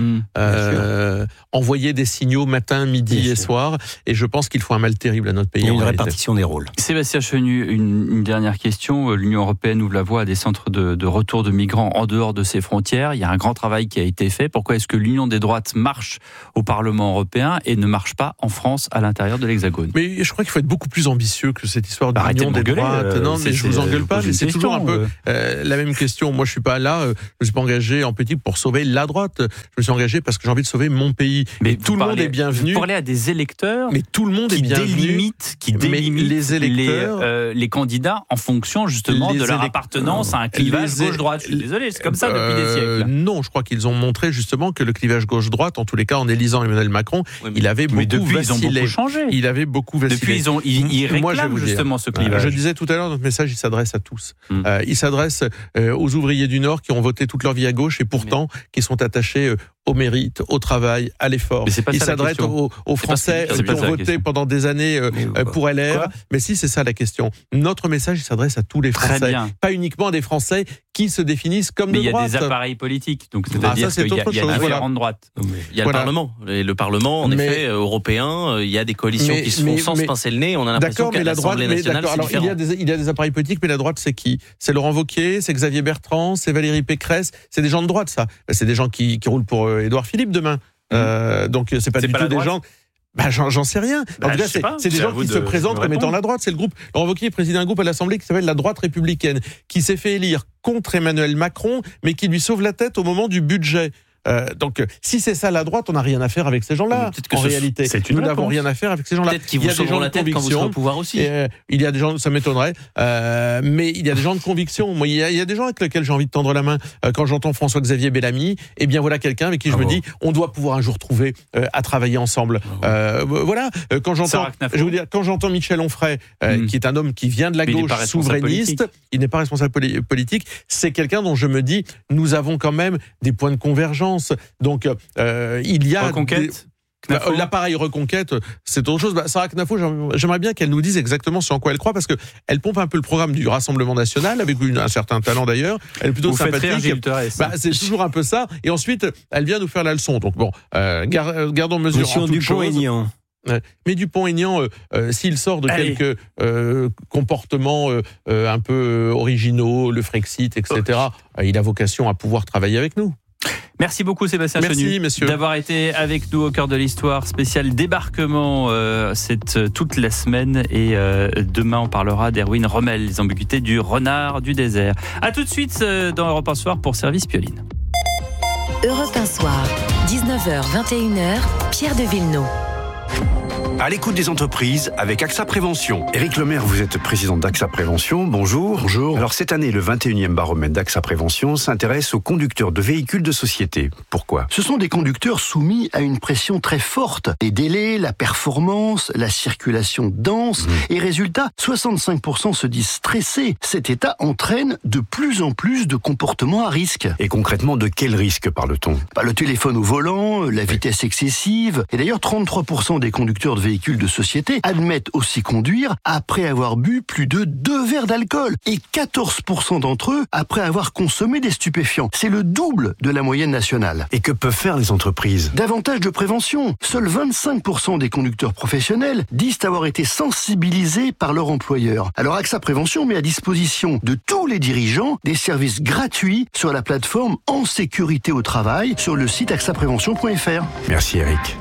Speaker 1: envoyer des signaux matin, midi et soir. Et je pense qu'il faut un mal terrible à notre pays.
Speaker 7: Il y a une répartition des rôles.
Speaker 4: Sébastien Chenu, une dernière question. L'Union européenne ouvre la voie à des centres de retour de migrants en dehors de ses frontières. Il y a un grand travail qui a été fait. Pourquoi est-ce que l'Union des droites marche au Parlement européen et ne marche pas en France à l'intérieur de l'Hexagone?
Speaker 1: Mais je crois qu'il faut être beaucoup plus ambitieux que cette histoire d'Union des droites. Non, mais je vous engueule pas, mais c'est toujours un peu la même question. Moi, je suis pas là, je me suis pas engagé en politique pour sauver la droite. Je me suis engagé parce que j'ai envie de sauver mon pays.
Speaker 4: Mais
Speaker 1: tout le monde est bienvenu.
Speaker 4: Vous parlez à des électeurs,
Speaker 1: mais tout le monde est bienvenu.
Speaker 4: Qui délimitent
Speaker 1: les électeurs,
Speaker 4: les candidats en fonction justement de leur appartenance à un clivage gauche-droite. Je suis désolé, c'est comme ça depuis des siècles.
Speaker 1: Non, je crois qu'ils ont montré justement que le clivage gauche-droite, en tous les cas, en élisant Emmanuel Macron, il avait beaucoup vacillé.
Speaker 4: Ils ont beaucoup changé.
Speaker 1: Il avait beaucoup vacillé.
Speaker 4: Depuis, ils réclament justement ce clivage.
Speaker 1: Je disais tout à l'heure, notre message, il s'adresse à tous. Il s'adresse aux ouvriers du Nord qui ont voté toute leur vie à gauche et pourtant qui sont attachés au mérite, au travail, à l'effort. Il s'adresse aux Français qui ont voté pendant des années pour LR. Mais si, c'est ça la question. Notre message, il s'adresse à tous les Français. Pas uniquement à des Français qui se définissent comme de droite.
Speaker 4: Mais il y a des appareils politiques, donc c'est-à-dire qu'il y a différentes droites.
Speaker 5: Il y a le Parlement. Et le Parlement, en effet, européen, il y a des coalitions qui se font sans se pincer le nez. On a l'impression qu'à l'Assemblée nationale, c'est différent.
Speaker 1: Il y a des appareils politiques, mais la droite, c'est qui? C'est Laurent Wauquiez, c'est Xavier Bertrand, c'est Valérie Pécresse. C'est des gens de droite, ça. C'est des gens qui roulent pour Édouard Philippe demain. Donc c'est pas du tout des gens. J'en sais rien. En tout cas, c'est des gens qui se présentent comme étant la droite. C'est le groupe. Laurent Wauquiez préside un groupe à l'Assemblée qui s'appelle la droite républicaine, qui s'est fait élire contre Emmanuel Macron, mais qui lui sauve la tête au moment du budget. Donc, si c'est ça la droite, on n'a rien à faire avec ces gens-là. En réalité, nous n'avons rien à faire avec ces gens-là.
Speaker 5: Peut-être qu'ils vous sauveront la tête quand vous serez au pouvoir aussi.
Speaker 1: Il y a des gens, ça m'étonnerait, mais il y a des gens de conviction. Moi, il y a des gens avec lesquels j'ai envie de tendre la main. Quand j'entends François-Xavier Bellamy, eh bien voilà quelqu'un avec qui je me dis, on doit pouvoir un jour trouver à travailler ensemble. Voilà. Quand j'entends Michel Onfray, qui est un homme qui vient de la gauche souverainiste, il n'est pas responsable politique. C'est quelqu'un dont je me dis, nous avons quand même des points de convergence. Donc, il y a
Speaker 4: Reconquête.
Speaker 1: L'appareil Reconquête, c'est autre chose. Sarah Knafo, j'aimerais bien qu'elle nous dise exactement sur quoi elle croit, parce que elle pompe un peu le programme du Rassemblement National avec un certain talent d'ailleurs. Elle est plutôt sympathique. C'est toujours un peu ça. Et ensuite, elle vient nous faire la leçon. Donc bon, gardons mesure en toute chose. Mais Dupont-Aignan, s'il sort de quelques comportements un peu originaux, le Frexit, etc., il a vocation à pouvoir travailler avec nous.
Speaker 4: Merci beaucoup Sébastien Chenu d'avoir été avec nous au cœur de l'histoire. Spécial débarquement, c'est toute la semaine et demain on parlera d'Erwin Rommel, les ambiguïtés du renard du désert. A tout de suite dans Europe 1 Soir pour Service Pioline.
Speaker 14: Europe 1 Soir, 19h-21h, Pierre de Villeneuve.
Speaker 2: À l'écoute des entreprises avec AXA Prévention. Éric Lemaire, vous êtes président d'AXA Prévention. Bonjour. Bonjour. Alors cette année, le 21e baromètre d'AXA Prévention s'intéresse aux conducteurs de véhicules de société. Pourquoi ?
Speaker 9: Ce sont des conducteurs soumis à une pression très forte. Les délais, la performance, la circulation dense. Et résultat, 65% se disent stressés. Cet état entraîne de plus en plus de comportements à risque.
Speaker 2: Et concrètement, de quel risque parle-t-on ?
Speaker 9: Le téléphone au volant, la vitesse excessive. Et d'ailleurs, 33% des conducteurs de véhicules véhicules de société admettent aussi conduire après avoir bu plus de 2 verres d'alcool et 14% d'entre eux après avoir consommé des stupéfiants. C'est le double de la moyenne nationale.
Speaker 2: Et que peuvent faire les entreprises ?
Speaker 9: Davantage de prévention. Seuls 25% des conducteurs professionnels disent avoir été sensibilisés par leur employeur. Alors AXA Prévention met à disposition de tous les dirigeants des services gratuits sur la plateforme En Sécurité au Travail sur le site axaprévention.fr.
Speaker 2: Merci Eric.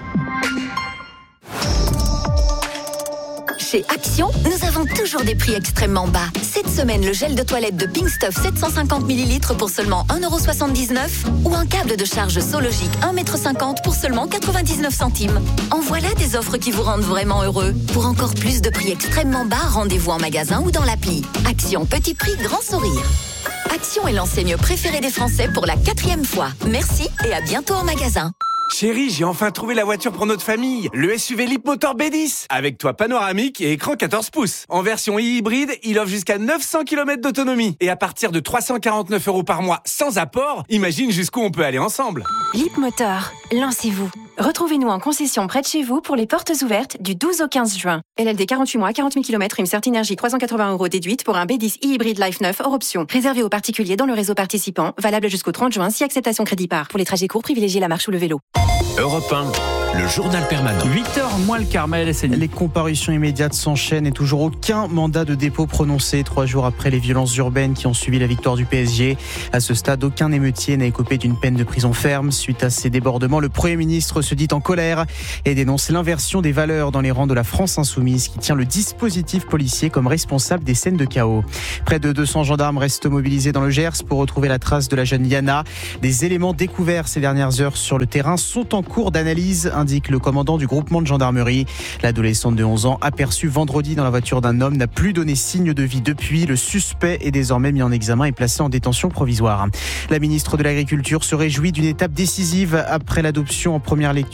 Speaker 10: Chez Action, nous avons toujours des prix extrêmement bas. Cette semaine, le gel de toilette de Pink Stuff 750 ml pour seulement 1,79€ ou un câble de charge Sologic 1,50 m pour seulement 99 centimes. En voilà des offres qui vous rendent vraiment heureux. Pour encore plus de prix extrêmement bas, rendez-vous en magasin ou dans l'appli. Action, petit prix, grand sourire. Action est l'enseigne préférée des Français pour la 4e fois. Merci et à bientôt en magasin.
Speaker 11: Chérie, j'ai enfin trouvé la voiture pour notre famille. Le SUV Leapmotor B10. Avec toit panoramique et écran 14 pouces. En version hybride, il offre jusqu'à 900 km d'autonomie. Et à partir de 349 € par mois sans apport, imagine jusqu'où on peut aller ensemble.
Speaker 12: Leapmotor, lancez-vous. Retrouvez-nous en concession près de chez vous pour les portes ouvertes du 12 au 15 juin. LLD 48 mois, 40 000 km, une Certinergie 380 € déduite pour un B10 e-hybride Life 9 hors option. Réservé aux particuliers dans le réseau participant, valable jusqu'au 30 juin si acceptation crédit par. Pour les trajets courts, privilégiez la marche ou le vélo.
Speaker 30: Europe 1, le journal permanent.
Speaker 4: 8h moins le Carmel.
Speaker 31: Les comparutions immédiates s'enchaînent et toujours aucun mandat de dépôt prononcé 3 jours après les violences urbaines qui ont suivi la victoire du PSG. À ce stade, aucun émeutier n'a écopé d'une peine de prison ferme. Suite à ces débordements, le Premier ministre se dit en colère et dénonce l'inversion des valeurs dans les rangs de la France insoumise qui tient le dispositif policier comme responsable des scènes de chaos. Près de 200 gendarmes restent mobilisés dans le Gers pour retrouver la trace de la jeune Liana. Des éléments découverts ces dernières heures sur le terrain sont en cours d'analyse, indique le commandant du groupement de gendarmerie. L'adolescente de 11 ans, aperçue vendredi dans la voiture d'un homme, n'a plus donné signe de vie depuis. Le suspect est désormais mis en examen et placé en détention provisoire. La ministre de l'Agriculture se réjouit d'une étape décisive après l'adoption en première lecture